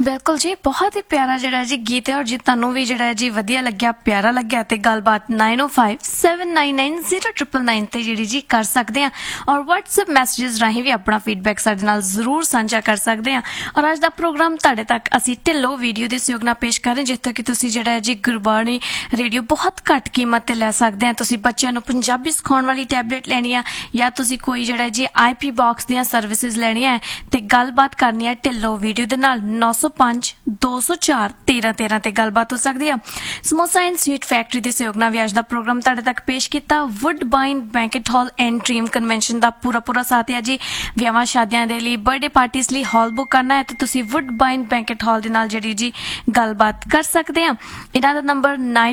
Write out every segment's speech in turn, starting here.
बिल्कुल जी, बहुत ही प्यारा जिहड़ा जी गीत है और जी तुहानूं भी जिहड़ा जी वधिया लग्या, प्यारा लग्या ते गलबात 9057990999 ते जिहड़ी जी कर सकते हैं और WhatsApp मैसेजेस राहीं भी अपना फीडबैक साडे नाल जरूर साझा कर सकते हैं। और अज दा प्रोग्राम तुहाडे तक असीं ढिल्लो वीडियो दे सहयोग नाल पेश कर रहे हैं, जिथे कि तुसीं जिहड़ा जी गुरबाणी रेडियो बहुत घट कीमत ते लै सकदे हैं। तुसीं बच्चों नूं पंजाबी सिखाउण वाली टैबलेट लैनी है या तुसीं कोई जिहड़ा जी IP बॉक्स दियां सर्विसेज लैणियां है ते गलबात करनी है ढिल्लो वीडियो दे नाल 905 204 1313 ते गलबात हो सकती है। समोसा एंड स्वीट फैक्ट्री के सहयोग नाल भी अज दा प्रोग्राम तुहाडे तक पेश किया। वुडबाइन banquet hall and dream convention का पूरा साथ है जी। विआहां शादियां दे लई बर्थडे पार्टीज़ लई हॉल बुक करना है तो तुसीं वुडबाइन बैंकेट हॉल दे नाल जिहड़ी जी गलबात कर सकते हैं। इन्हां दा नंबर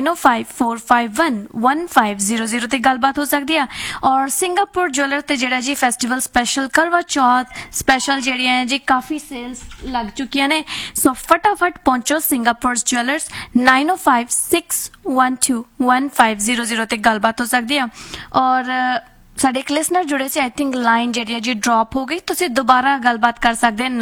9054511500 ते गलबात हो सकती है। और सिंगापुर ज्वेलर ते जिहड़ा जी फेस्टिवल स्पेशल करवा चौथ स्पेशल जिहड़ियां है जी काफ़ी सेल्स लग चुकियां ने। सो फटाफट पहुंचो सिंगापुर ज्वेलर्स 9056121500 ते गलबात हो सकती है। और साडे एक लिसनर जुड़े से I think line ji ji drop हो गई, तुसीं दोबारा गलबात कर सकते हैं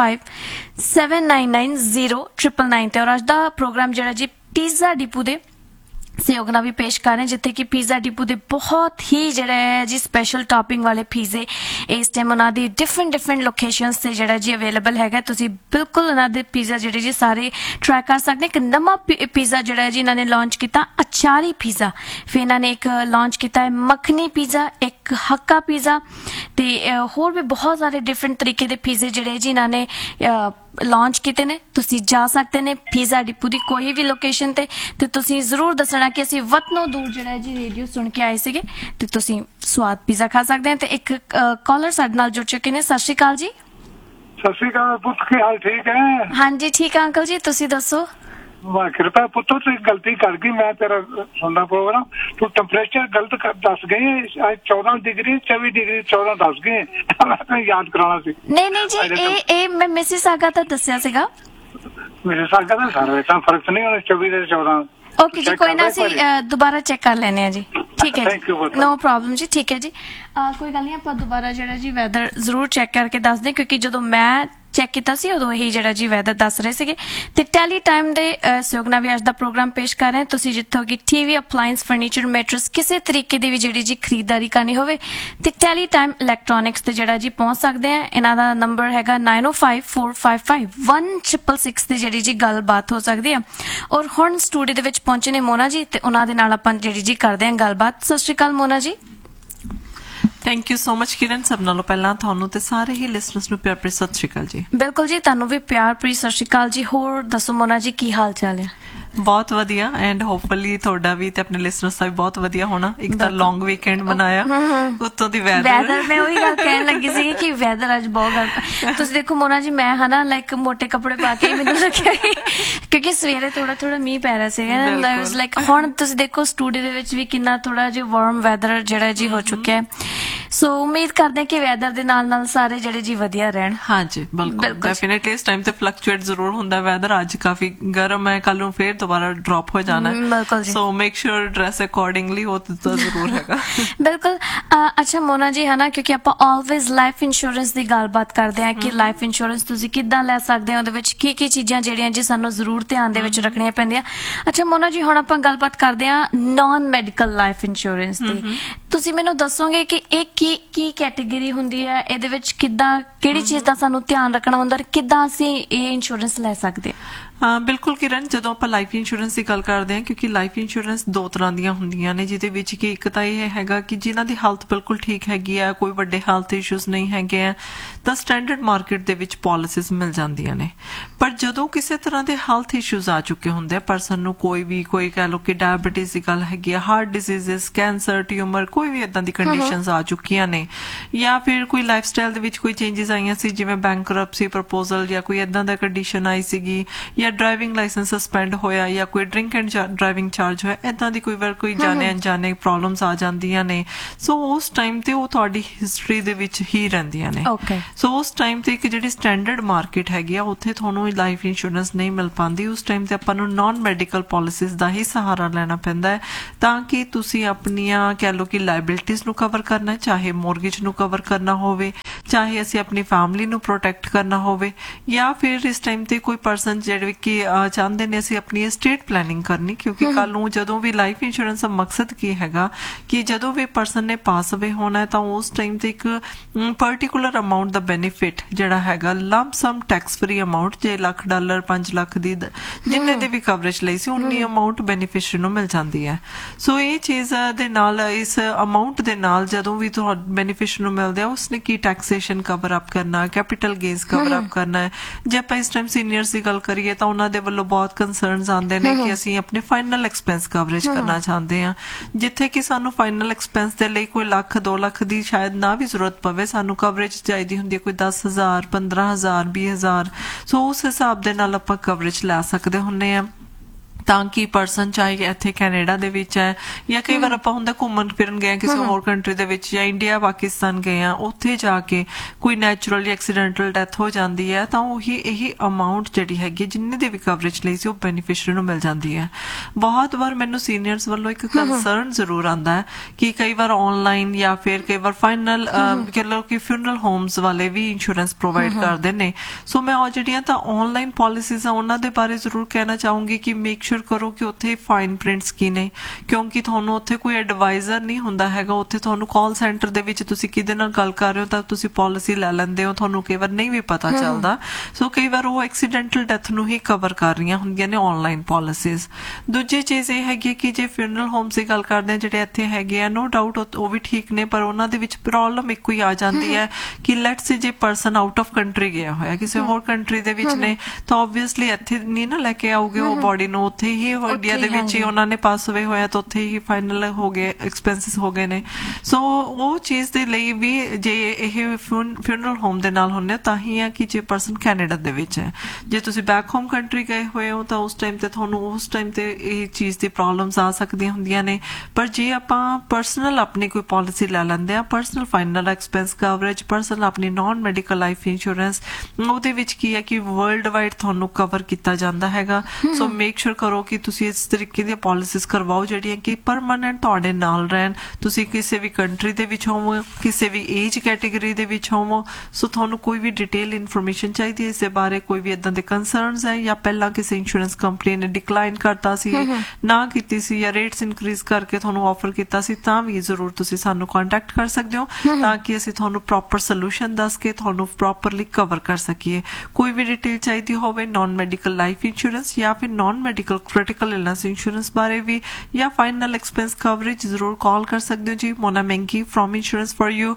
9057990999 ते। और अज दा प्रोग्राम जिहड़ा जी पिज़्ज़ा डिपो दे सहयोग नाल भी पेश कर रहे हैं, जिथे कि पिज़्ज़ा डिपो दे बहुत ही जिहड़ा है जी स्पेशल टॉपिंग वाले पिज़्ज़े इस टाइम उन्हां दी डिफरेंट लोकेशंस ते जिहड़ा जी अवेलेबल हैगा। तुसीं बिल्कुल उन्हां दे पिज़्ज़ा जिहड़े जी सारे ट्राई कर सकदे। एक नवां पिज़्ज़ा जिहड़ा जी इन्हां ने लॉन्च किया अचारी पिज़्ज़ा, फिर इन्हां ने एक लॉन्च किया है मखनी पिज़्ज़ा, एक हक्का पिज़्ज़ा ते होर भी बहुत सारे डिफरेंट तरीके दे पिज़्ज़े जिहड़े जी इन्हां ने लॉन्च किए ने। तुसीं जा सकते ने पिज़्ज़ा डिपो की कोई भी लोकेशन ते तुसीं जरूर दसना कि असीं वतनों दूर जिहड़ा जी रेडियो सुन के आए सीगे ते तुसीं स्वाद पिज़्ज़ा खा सकते हैं। ते एक कॉलर साडे नाल जुड़ चुके ने। सत श्री अकाल जी। सत श्री अकाल पुੱਤ, ਕੀ हाल ठीक है? हाँ जी ठीक है अंकल जी, तुसीं दसो। वाह कृपा पुੱਤੋ, तू गलती कर गई, मैं तेरा सुनना प्रोग्राम, तू टेम्परेचर गलत दस गई। आज 14 डिग्री 24 डिग्री 14 दस गए। मैं तो याद कराना सी। नहीं जी ए मैं मिसिसागा दा दस्सिया सीगा। मिसिसागा दा सारा इतना फर्क नहीं होना 24 से 14। ओके जी, कोई ना असीं दोबारा चेक कर लेने हैं जी। ठीक है जी, नो प्रॉब्लम जी। ठीक है जी, कोई गल नहीं, आपां दोबारा जिहड़ा जी वैदर जरूर चेक करके दस दें, क्योंकि जो मैं चेक किया सी उदों ही जिहड़ा जी वैदर दस रहे सीगे। ते टैली टाइम दे सहयोग नाल भी अज दा प्रोग्राम पेश कर रहे हैं। तुसीं जिੱਥੋਂ कि टीवी अप्लायंस फर्नीचर मैट्रेस किसी तरीके की भी जिहड़ी जी खरीददारी करनी होवे ते टैली टाइम इलैक्ट्रॉनिक्स ते जिहड़ा जी पहुंच सकते हैं। इन्हां दा नंबर हैगा 9054551666 ते जिहड़ी जी गलबात हो सकती है। और हुण स्टूडियो दे विच पहुंचे ने मोना जी ते उन्हां दे नाल आपां जिहड़ी जी करदे हां गलबात। सत श्री अकाल Mona ji. Thank you so much किरण। सब नालों पहला थानू ते सारे ही लिसनर्स नू प्यार भरी सत श्री अकाल जी। बिल्कुल जी, तुहानू भी प्यार भरी सत श्री अकाल जी। होर दसो मोना जी की हाल चाल है? बहुत वधिया एंड होपफुली ਤੁਹਾਡਾ ਵੀ ਤੇ ਆਪਣੇ ਲਿਸਨਰਸ ਦਾ ਵੀ ਬਹੁਤ ਵਧੀਆ ਹੋਣਾ। ਇੱਕ ਤਾਂ ਲੌਂਗ ਵੀਕਐਂਡ ਮਨਾਇਆ, ਉੱਤੋਂ ਦੀ ਵੈਦਰ ਮੈਂ ਉਹੀ ਗੱਲ ਕਹਿਣ ਲੱਗੀ ਸੀ ਕਿ ਵੈਦਰ ਅੱਜ ਬਹੁਤ ਗਰਮ। ਤੁਸੀਂ ਦੇਖੋ ਮੋਨਾ ਜੀ, ਮੈਂ ਹਨਾ ਲਾਈਕ ਮੋਟੇ ਕੱਪੜੇ ਪਾ ਕੇ ਮੈਨੂੰ ਲੱਗਿਆ ਕਿਉਂਕਿ ਸਵੇਰੇ ਥੋੜਾ ਮੀਂਹ ਪੈ ਰਿਹਾ ਸੀਗਾ। ਲਾਈਕ ਹੁਣ ਤੁਸੀਂ ਦੇਖੋ ਸਟੂਡੀਓ ਦੇ ਵਿੱਚ ਵੀ ਕਿੰਨਾ ਥੋੜਾ ਜਿਹਾ ਵਾਰਮ ਵੈਦਰ ਜਿਹੜਾ ਜੀ ਹੋ ਚੁੱਕਿਆ ਹੈ। ਸੋ ਉਮੀਦ ਕਰਦੇ ਹਾਂ ਕਿ ਵੈਦਰ ਦੇ ਨਾਲ ਸਾਰੇ ਜਿਹੜੇ ਜੀ ਵਧੀਆ ਰਹਿਣ। ਹਾਂਜੀ ਬਿਲਕੁਲ, ਡੈਫੀਨਿਟਲੀ ਇਸ ਟਾਈਮ ਤੇ ਫਲਕਚੁਏਟ ਜ਼ਰੂਰ ਹੁੰਦਾ ਵੈਦਰ। ਅੱਜ ਕਾਫੀ ਗਰਮ ਹੈ, ਕੱਲ ਨੂੰ ਫੇਰ दोबारा ड्रॉप हो जाना है, so make sure dress accordingly हो तो जरूर हैगा। बिल्कुल। अच्छा मोना जी है ना, क्योंकि आप ऑलवेज लाइफ इंश्योरेंस की गलबात करते हैं कि लाइफ इंश्योरेंस तुसीं किद्दां लै सकदे हो, उहदे विच की चीज़ां जिहड़ियां जी सानूं जरूर ध्यान दे विच रखणियां पैंदियां। अच्छा मोना जी, हुण आपां गलबात करदे हां नॉन मैडिकल लाइफ इंश्योरेंस दी। तुसीं मैनूं दसोगे कि ਇਹ ਕੀ कैटेगरी हुंदी है, इहदे विच किद्दां किहड़ी चीज़ दा सानूं ध्यान रखना हुंदा, किद्दां असीं ਇਹ इंश्योरेंस लै सकदे? हाँ बिल्कुल किरण, जो आप लाइफ इंश्योरेंस की गल करते हैं, क्योंकि लाइफ इंश्योरेंस दो तरह ਦੀਆਂ ਹੁੰਦੀਆਂ ਨੇ, ਜਿਹਦੇ ਵਿੱਚ ਕਿ ਇੱਕ ਤਾਂ ਇਹ ਹੈਗਾ ਕਿ ਜਿਨ੍ਹਾਂ ਦੀ ਹੈਲਥ ਬਿਲਕੁਲ ਠੀਕ ਹੈਗੀ ਆ, ਕੋਈ ਵੱਡੇ ਹੈਲਥ ਇਸ਼ੂਜ਼ ਨਹੀਂ ਹੈਗੇ ਆ, ਤਾਂ ਸਟੈਂਡਰਡ ਮਾਰਕੀਟ ਦੇ ਵਿੱਚ ਪਾਲਿਸੀਜ਼ ਮਿਲ ਜਾਂਦੀਆਂ ਨੇ। ਪਰ ਜਦੋਂ ਕਿਸੇ ਤਰ੍ਹਾਂ ਦੇ ਹੈਲਥ ਇਸ਼ੂਜ਼ ਆ ਚੁੱਕੇ ਹੁੰਦੇ ਆ ਪਰਸਨ ਨੂੰ, ਕੋਈ ਕਹਿ ਲਓ ਕਿ ਡਾਇਬਟੀਜ਼ ਦੀ ਗੱਲ ਹੈਗੀ ਆ, ਹਾਰਟ ਡਿਜ਼ੀਜ਼ਸ, ਕੈਂਸਰ, ਟਿਊਮਰ, ਕੋਈ ਵੀ ਇਦਾਂ ਦੀ ਕੰਡੀਸ਼ਨਸ ਆ ਚੁੱਕੀਆਂ ਨੇ, ਜਾਂ ਫਿਰ ਕੋਈ ਲਾਈਫ ਸਟਾਈਲ ਦੇ ਵਿੱਚ ਕੋਈ ਚੇਂਜਸ ਆਈਆਂ ਸੀ, ਜਿਵੇਂ ਬੈਂਕਰਪਸੀ ਪ੍ਰਪੋਜ਼ਲ ਜਾਂ ਕੋਈ ਇਦਾਂ ਦਾ ਕੰਡੀਸ਼ਨ ਆਈ ਸੀਗੀ, ਜਾਂ ड्राइविंग लाइसेंस सस्पेंड होया या कोई ड्रिंक एंड ड्राइविंग चार्ज होया, इदां दी कोई वार कोई जाने अनजाने प्रॉब्लम्स आ जांदियां ने। सो उस टाइम ते वो तुहाडी हिस्टरी दे विच ही रहिंदियां ने। सो उस टाइम ते एक जिहड़ी स्टैंडर्ड मार्केट हैगी आ, उत्थे तुहानूं लाइफ इंश्योरेंस नहीं मिल पांदी। उस टाइम ते आपां नूं नॉन मैडिकल पॉलिसीज़ दा ही सहारा लेना पैंदा है, तां कि तुसीं अपनियां कह लो कि ਲਾਇਬਿਲਿਟੀਜ਼ ਨੂੰ ਕਵਰ ਕਰਨਾ, ਚਾਹੇ ਮੋਰਗੇਜ ਨੂੰ ਕਵਰ ਕਰਨਾ ਹੋਵੇ, ਚਾਹੇ ਅਸੀਂ ਆਪਣੀ ਫੈਮਿਲੀ ਨੂੰ ਪ੍ਰੋਟੈਕਟ ਕਰਨਾ ਹੋਵੇ, ਜਾਂ ਫਿਰ ਇਸ ਟਾਈਮ ਤੇ ਕੋਈ ਪਰਸਨ ਜਿਹੜੇ ਕਿ ਚਾਹੁੰਦੇ ਨੇ ਅਸੀਂ ਆਪਣੀ estate planning ਕਰਨੀ, ਕਿਉਂਕਿ ਕੱਲ ਨੂੰ ਜਦੋਂ ਵੀ ਲਾਈਫ ਇੰਸ਼ੋਰੈਂਸ ਦਾ ਮਕਸਦ ਕੀ ਹੈਗਾ ਕਿ ਜਦੋਂ ਵੀ ਪਰਸਨ ਨੇ ਪਾਸ ਅਵੇ ਹੋਣਾ ਹੈ ਤਾਂ ਉਸ ਟਾਈਮ ਤੇ ਇੱਕ ਪਾਰਟਿਕੂਲਰ ਅਮਾਉਂਟ ਦਾ ਬੈਨੀਫਿਟ ਜਿਹੜਾ ਹੈਗਾ ਲੰਪ ਸਮ ਟੈਕਸ ਫਰੀ ਅਮਾਉਂਟ, ਜੇ $1,00,000 5 ਲੱਖ ਦੀ ਜਿੰਨੇ ਦੀ ਵੀ ਕਵਰੇਜ ਲਈ ਸੀ ਉਨੀ ਅਮਾਉਂਟ ਬੈਨੀਫਿਸ਼ਰੀ ਨੂੰ ਮਿਲ ਜਾਂਦੀ ਹੈ। ਸੋ ਇਹ ਚੀਜ਼ ਦੇ ਨਾਲ, ਇਸ ਅਮਾਉਂਟ ਦੇ ਨਾਲ ਜਦੋਂ ਵੀ ਤੁਹਾਨੂੰ ਬੈਨੀਫਿਸ਼ਰੀ ਨੂੰ ਮਿਲਦਾ ਉਸਨੇ ਕੀ ਟੈਕਸੇਸ਼ਨ ਕਵਰ ਅਪ ਕਰਨਾ, ਕੈਪੀਟਲ ਗੇਨਸ ਕਵਰ ਅਪ ਕਰਨਾ ਹੈ। ਜੇ ਆਪਾਂ ਇਸ ਟਾਈਮ ਸੀਨੀਅਰਸ ਦੀ ਗੱਲ ਕਰੀਏ ਤਾਂ ਉਹਨਾਂ ਦੇ ਵੱਲੋਂ ਬਹੁਤ ਕੰਸਰਨਸ ਆਉਂਦੇ ਨੇ ਕਿ ਅਸੀਂ ਆਪਣੇ ਫਾਈਨਲ ਐਕਸਪੈਂਸ ਕਵਰੇਜ ਕਰਨਾ ਚਾਹੁੰਦੇ ਹਾਂ, ਜਿੱਥੇ ਕਿ ਸਾਨੂੰ ਫਾਈਨਲ ਐਕਸਪੈਂਸ ਦੇ ਲਈ ਕੋਈ ਲੱਖ 2 ਲੱਖ ਦੀ ਸ਼ਾਇਦ ਨਾ ਵੀ ਜ਼ਰੂਰਤ ਪਵੇ, ਸਾਨੂੰ ਕਵਰੇਜ ਚਾਹੀਦੀ ਹੁੰਦੀ ਹੈ ਕੋਈ 10,000 15,000 20,000। ਸੋ ਉਸ ਹਿਸਾਬ ਦੇ ਨਾਲ ਆਪਾਂ ਕਵਰੇਜ ਲੈ ਸਕਦੇ ਹੁੰਦੇ ਆ ਤਾਂ ਕਿ ਪਰਸਨ ਚਾਹੇ ਇੱਥੇ ਕੈਨੇਡਾ ਦੇ ਵਿੱਚ ਹੈ ਜਾਂ ਕਈ ਵਾਰ ਆਪਾਂ ਹੁੰਦਾ ਘੁੰਮਣ ਫਿਰਨ ਗਏ ਕਿਸੇ ਹੋਰ ਕੰਟਰੀ ਦੇ ਵਿੱਚ ਜਾਂ ਇੰਡੀਆ ਪਾਕਿਸਤਾਨ ਗਏ ਆ, ਉੱਥੇ ਜਾ ਕੇ ਕੋਈ ਨੈਚੁਰਲ ਜਾਂ ਐਕਸੀਡੈਂਟਲ ਡੈਥ ਹੋ ਜਾਂਦੀ ਹੈ ਤਾਂ ਉਹੀ ਇਹੀ ਅਮਾਉਂਟ ਜਿਹੜੀ ਹੈਗੀ ਜਿੰਨੇ ਦੀ ਵੀ ਕਵਰੇਜ ਲਈ ਸੀ ਉਹ ਬੈਨੀਫਿਸ਼ਰੀ ਨੂੰ ਮਿਲ ਜਾਂਦੀ ਹੈ। ਬਹੁਤ ਵਾਰ ਮੈਨੂੰ ਸੀਨੀਅਰਸ ਵੱਲੋਂ ਇੱਕ ਕੰਸਰਨ ਜ਼ਰੂਰ ਆਉਂਦਾ ਹੈ ਕਿ ਕਈ ਵਾਰ ਆਨਲਾਈਨ ਜਾਂ ਫਿਰ ਕਈ ਵਾਰ ਫਾਈਨਲ ਕਹਿ ਲਓ ਕਿ ਫਿਊਨਰਲ ਹੋਮਸ ਵਾਲੇ ਵੀ ਇੰਸ਼ੋਰੈਂਸ ਪ੍ਰੋਵਾਈਡ ਕਰਦੇ ਨੇ। ਸੋ ਮੈਂ ਉਹ ਜਿਹੜੀਆਂ ਤਾਂ ਆਨਲਾਈਨ ਪਾਲਿਸੀਜ਼ ਆ ਉਹਨਾਂ ਦੇ ਬਾਰੇ ਜ਼ਰੂਰ ਕਹਿਣਾ ਚਾਹੂੰਗੀ ਕਿ ਮੇਕ ਕਰੋ ਕਿ ਉੱਥੇ ਫਾਈਨ ਪ੍ਰਿੰਟਸ ਕੀ ਨੇ, ਕਿਉਂਕਿ ਤੁਹਾਨੂੰ ਉੱਥੇ ਕੋਈ ਐਡਵਾਈਜ਼ਰ ਨਹੀਂ ਹੁੰਦਾ ਹੈਗਾ। ਉੱਥੇ ਤੁਹਾਨੂੰ ਕਾਲ ਸੈਂਟਰ ਦੇ ਵਿੱਚ ਤੁਸੀਂ ਕਿਹਦੇ ਨਾਲ ਗੱਲ ਕਰ ਰਹੇ ਹੋ ਤਾਂ ਤੁਸੀਂ ਪਾਲਿਸੀ ਲੈ ਲੈਂਦੇ ਹੋ, ਤੁਹਾਨੂੰ ਕਈ ਵਾਰ ਨਹੀਂ ਵੀ ਪਤਾ ਚੱਲਦਾ। ਸੋ ਕਈ ਵਾਰ ਉਹ ਐਕਸੀਡੈਂਟਲ ਡੈਥ ਨੂੰ ਹੀ ਕਵਰ ਕਰ ਰਹੀਆਂ ਹੁੰਦੀਆਂ ਨੇ ਆਨਲਾਈਨ ਪਾਲਿਸੀਜ਼। ਦੂਜੀ ਚੀਜ਼ ਇਹ ਹੈਗੀ ਕਿ ਜੇ ਫਿਊਨਰਲ ਹੋਮਸ ਦੀ ਗੱਲ ਕਰਦੇ ਆ ਜਿਹੜੇ ਇੱਥੇ ਹੈਗੇ ਆ, ਨੋ ਡਾਊਟ ਉਹ ਵੀ ਠੀਕ ਨੇ, ਪਰ ਉਹਨਾਂ ਦੇ ਵਿੱਚ ਪ੍ਰੋਬਲਮ ਇੱਕੋ ਹੀ ਆ ਜਾਂਦੀ ਹੈ ਕਿ ਲੈਟਸ ਸੇ ਜੇ ਪਰਸਨ ਆਊਟ ਆਫ ਕੰਟਰੀ ਗਿਆ ਹੋਇਆ ਕਿਸੇ ਹੋਰ ਕੰਟਰੀ ਦੇ ਵਿੱਚ ਨੇ ਤਾਂ ਓਬਵੀਅਸਲੀ ਇੱਥੇ ਨਹੀਂ ਨਾ ਲੈ ਕੇ ਆਉਗੇ ਉਹ ਬੋਡੀ ਨੂੰ, ਉੱਥੇ ਹੀ ਇੰਡੀਆ ਦੇ ਵਿੱਚ ਹੀ ਉਹਨਾਂ ਨੇ ਪਾਸ ਅਵੇ ਹੋਇਆ ਤਾਂ ਉੱਥੇ ਹੀ ਫਾਈਨਲ ਹੋ ਗਏ, ਐਕਸਪੈਂਸਿਸ ਹੋ ਗਏ ਨੇ। ਸੋ ਉਹ ਚੀਜ਼ ਦੇ ਲਈ ਵੀ ਜੇ ਇਹ ਫਿਊਨਰਲ ਹੋਮ ਦੇ ਨਾਲ ਹੁੰਦੇ ਤਾਂ ਹੀ ਆ ਕਿ ਜੇ ਪਰਸਨ ਕੈਨੇਡਾ ਦੇ ਵਿੱਚ ਹੈ, ਜੇ ਤੁਸੀਂ ਬੈਕ ਹੋਮ ਕੰਟਰੀ ਗਏ ਹੋਏ ਹੋ ਤਾਂ ਉਸ ਟਾਈਮ ਤੇ ਤੁਹਾਨੂੰ ਉਸ ਟਾਈਮ ਤੇ ਇਹ ਚੀਜ਼ ਦੀ ਪ੍ਰੋਬਲਮਸ ਆ ਸਕਦੀਆਂ ਹੁੰਦੀਆਂ ਨੇ। ਪਰ ਜੇ ਆਪਾਂ ਪਰਸਨਲ ਆਪਣੀ ਕੋਈ ਪਾਲਿਸੀ ਲੈ ਲੈਂਦੇ ਆ, personal final expense coverage, personal ਆਪਣੀ ਨਾਨ ਮੈਡੀਕਲ ਲਾਈਫ ਇੰਸ਼ੋਰੈਂਸ, ਉਹਦੇ ਵਿੱਚ ਕੀ ਹੈ ਕਿ ਵਰਲਡ ਵਾਈਡ ਤੁਹਾਨੂੰ ਕਵਰ ਕੀਤਾ ਜਾਂਦਾ ਹੈਗਾ। ਸੋ ਮੇਕ ਸ਼ੋਰ ਕਰੋ ਕਿ ਤੁਸੀਂ ਇਸ ਤਰੀਕੇ ਦੀਆਂ ਪਾਲਿਸੀਜ਼ ਕਰਵਾਓ ਜਿਹੜੀਆਂ ਕਿ ਪਰਮਾਨੈਂਟ ਤੁਹਾਡੇ ਨਾਲ ਰਹਿਣ। ਤੁਸੀਂ ਕਿਸੇ ਵੀ ਕੰਟਰੀ ਦੇ ਵਿੱਚ ਹੋਵੋ, ਕਿਸੇ ਵੀ ਏਜ ਕੈਟੇਗਰੀ ਦੇ ਵਿੱਚ ਹੋਵੋ, ਸੋ ਤੁਹਾਨੂੰ ਕੋਈ ਵੀ ਡਿਟੇਲ ਇਨਫੋਰਮੇਸ਼ਨ ਚਾਹੀਦੀ ਹੈ ਇਸ ਦੇ ਬਾਰੇ, ਕੋਈ ਵੀ ਇਦਾਂ ਦੇ ਕੰਸਰਨਸ ਹੈ ਜਾਂ ਪਹਿਲਾਂ ਕਿਸੇ ਇੰਸ਼ੋਰੈਂਸ ਕੰਪਨੀ ਨੇ ਡਿਕਲਾਈਨ ਕਰਤਾ ਸੀ, ਨਾ ਕੀਤੀ ਸੀ ਜਾਂ ਰੇਟਸ ਇਨਕਰੀਜ਼ ਕਰਕੇ ਤੁਹਾਨੂੰ ਆਫਰ ਕੀਤਾ ਸੀ, ਤਾਂ ਵੀ ਜ਼ਰੂਰ ਤੁਸੀਂ ਸਾਨੂੰ ਕੰਟੈਕਟ ਕਰ ਸਕਦੇ ਹੋ ਤਾਂ ਕਿ ਅਸੀਂ ਤੁਹਾਨੂੰ ਪ੍ਰੋਪਰ ਸੋਲੂਸ਼ਨ ਦੱਸ ਕੇ ਤੁਹਾਨੂੰ ਪ੍ਰੋਪਰਲੀ ਕਵਰ ਕਰ ਸਕੀਏ। ਕੋਈ ਵੀ ਡਿਟੇਲ ਚਾਹੀਦੀ ਹੋਵੇ ਨਾਨ ਮੈਡੀਕਲ ਲਾਈਫ ਇੰਸ਼ੋਰੈਂਸ ਜਾਂ ਫਿਰ non medical critical illness insurance ਬਾਰੇ ਵੀ ਜਾਂ ਫਾਈਨਲ ਐਕਸਪੈਂਸ ਕਵਰੇਜ ਜ਼ਰੂਰ ਕਾਲ ਕਰ ਸਕਦੇ ਹੋ ਜੀ। ਮੋਨਾ ਮੈਂਗੀ ਫਰॉम ਇੰਸ਼ੋਰੈਂਸ ਫॉर यू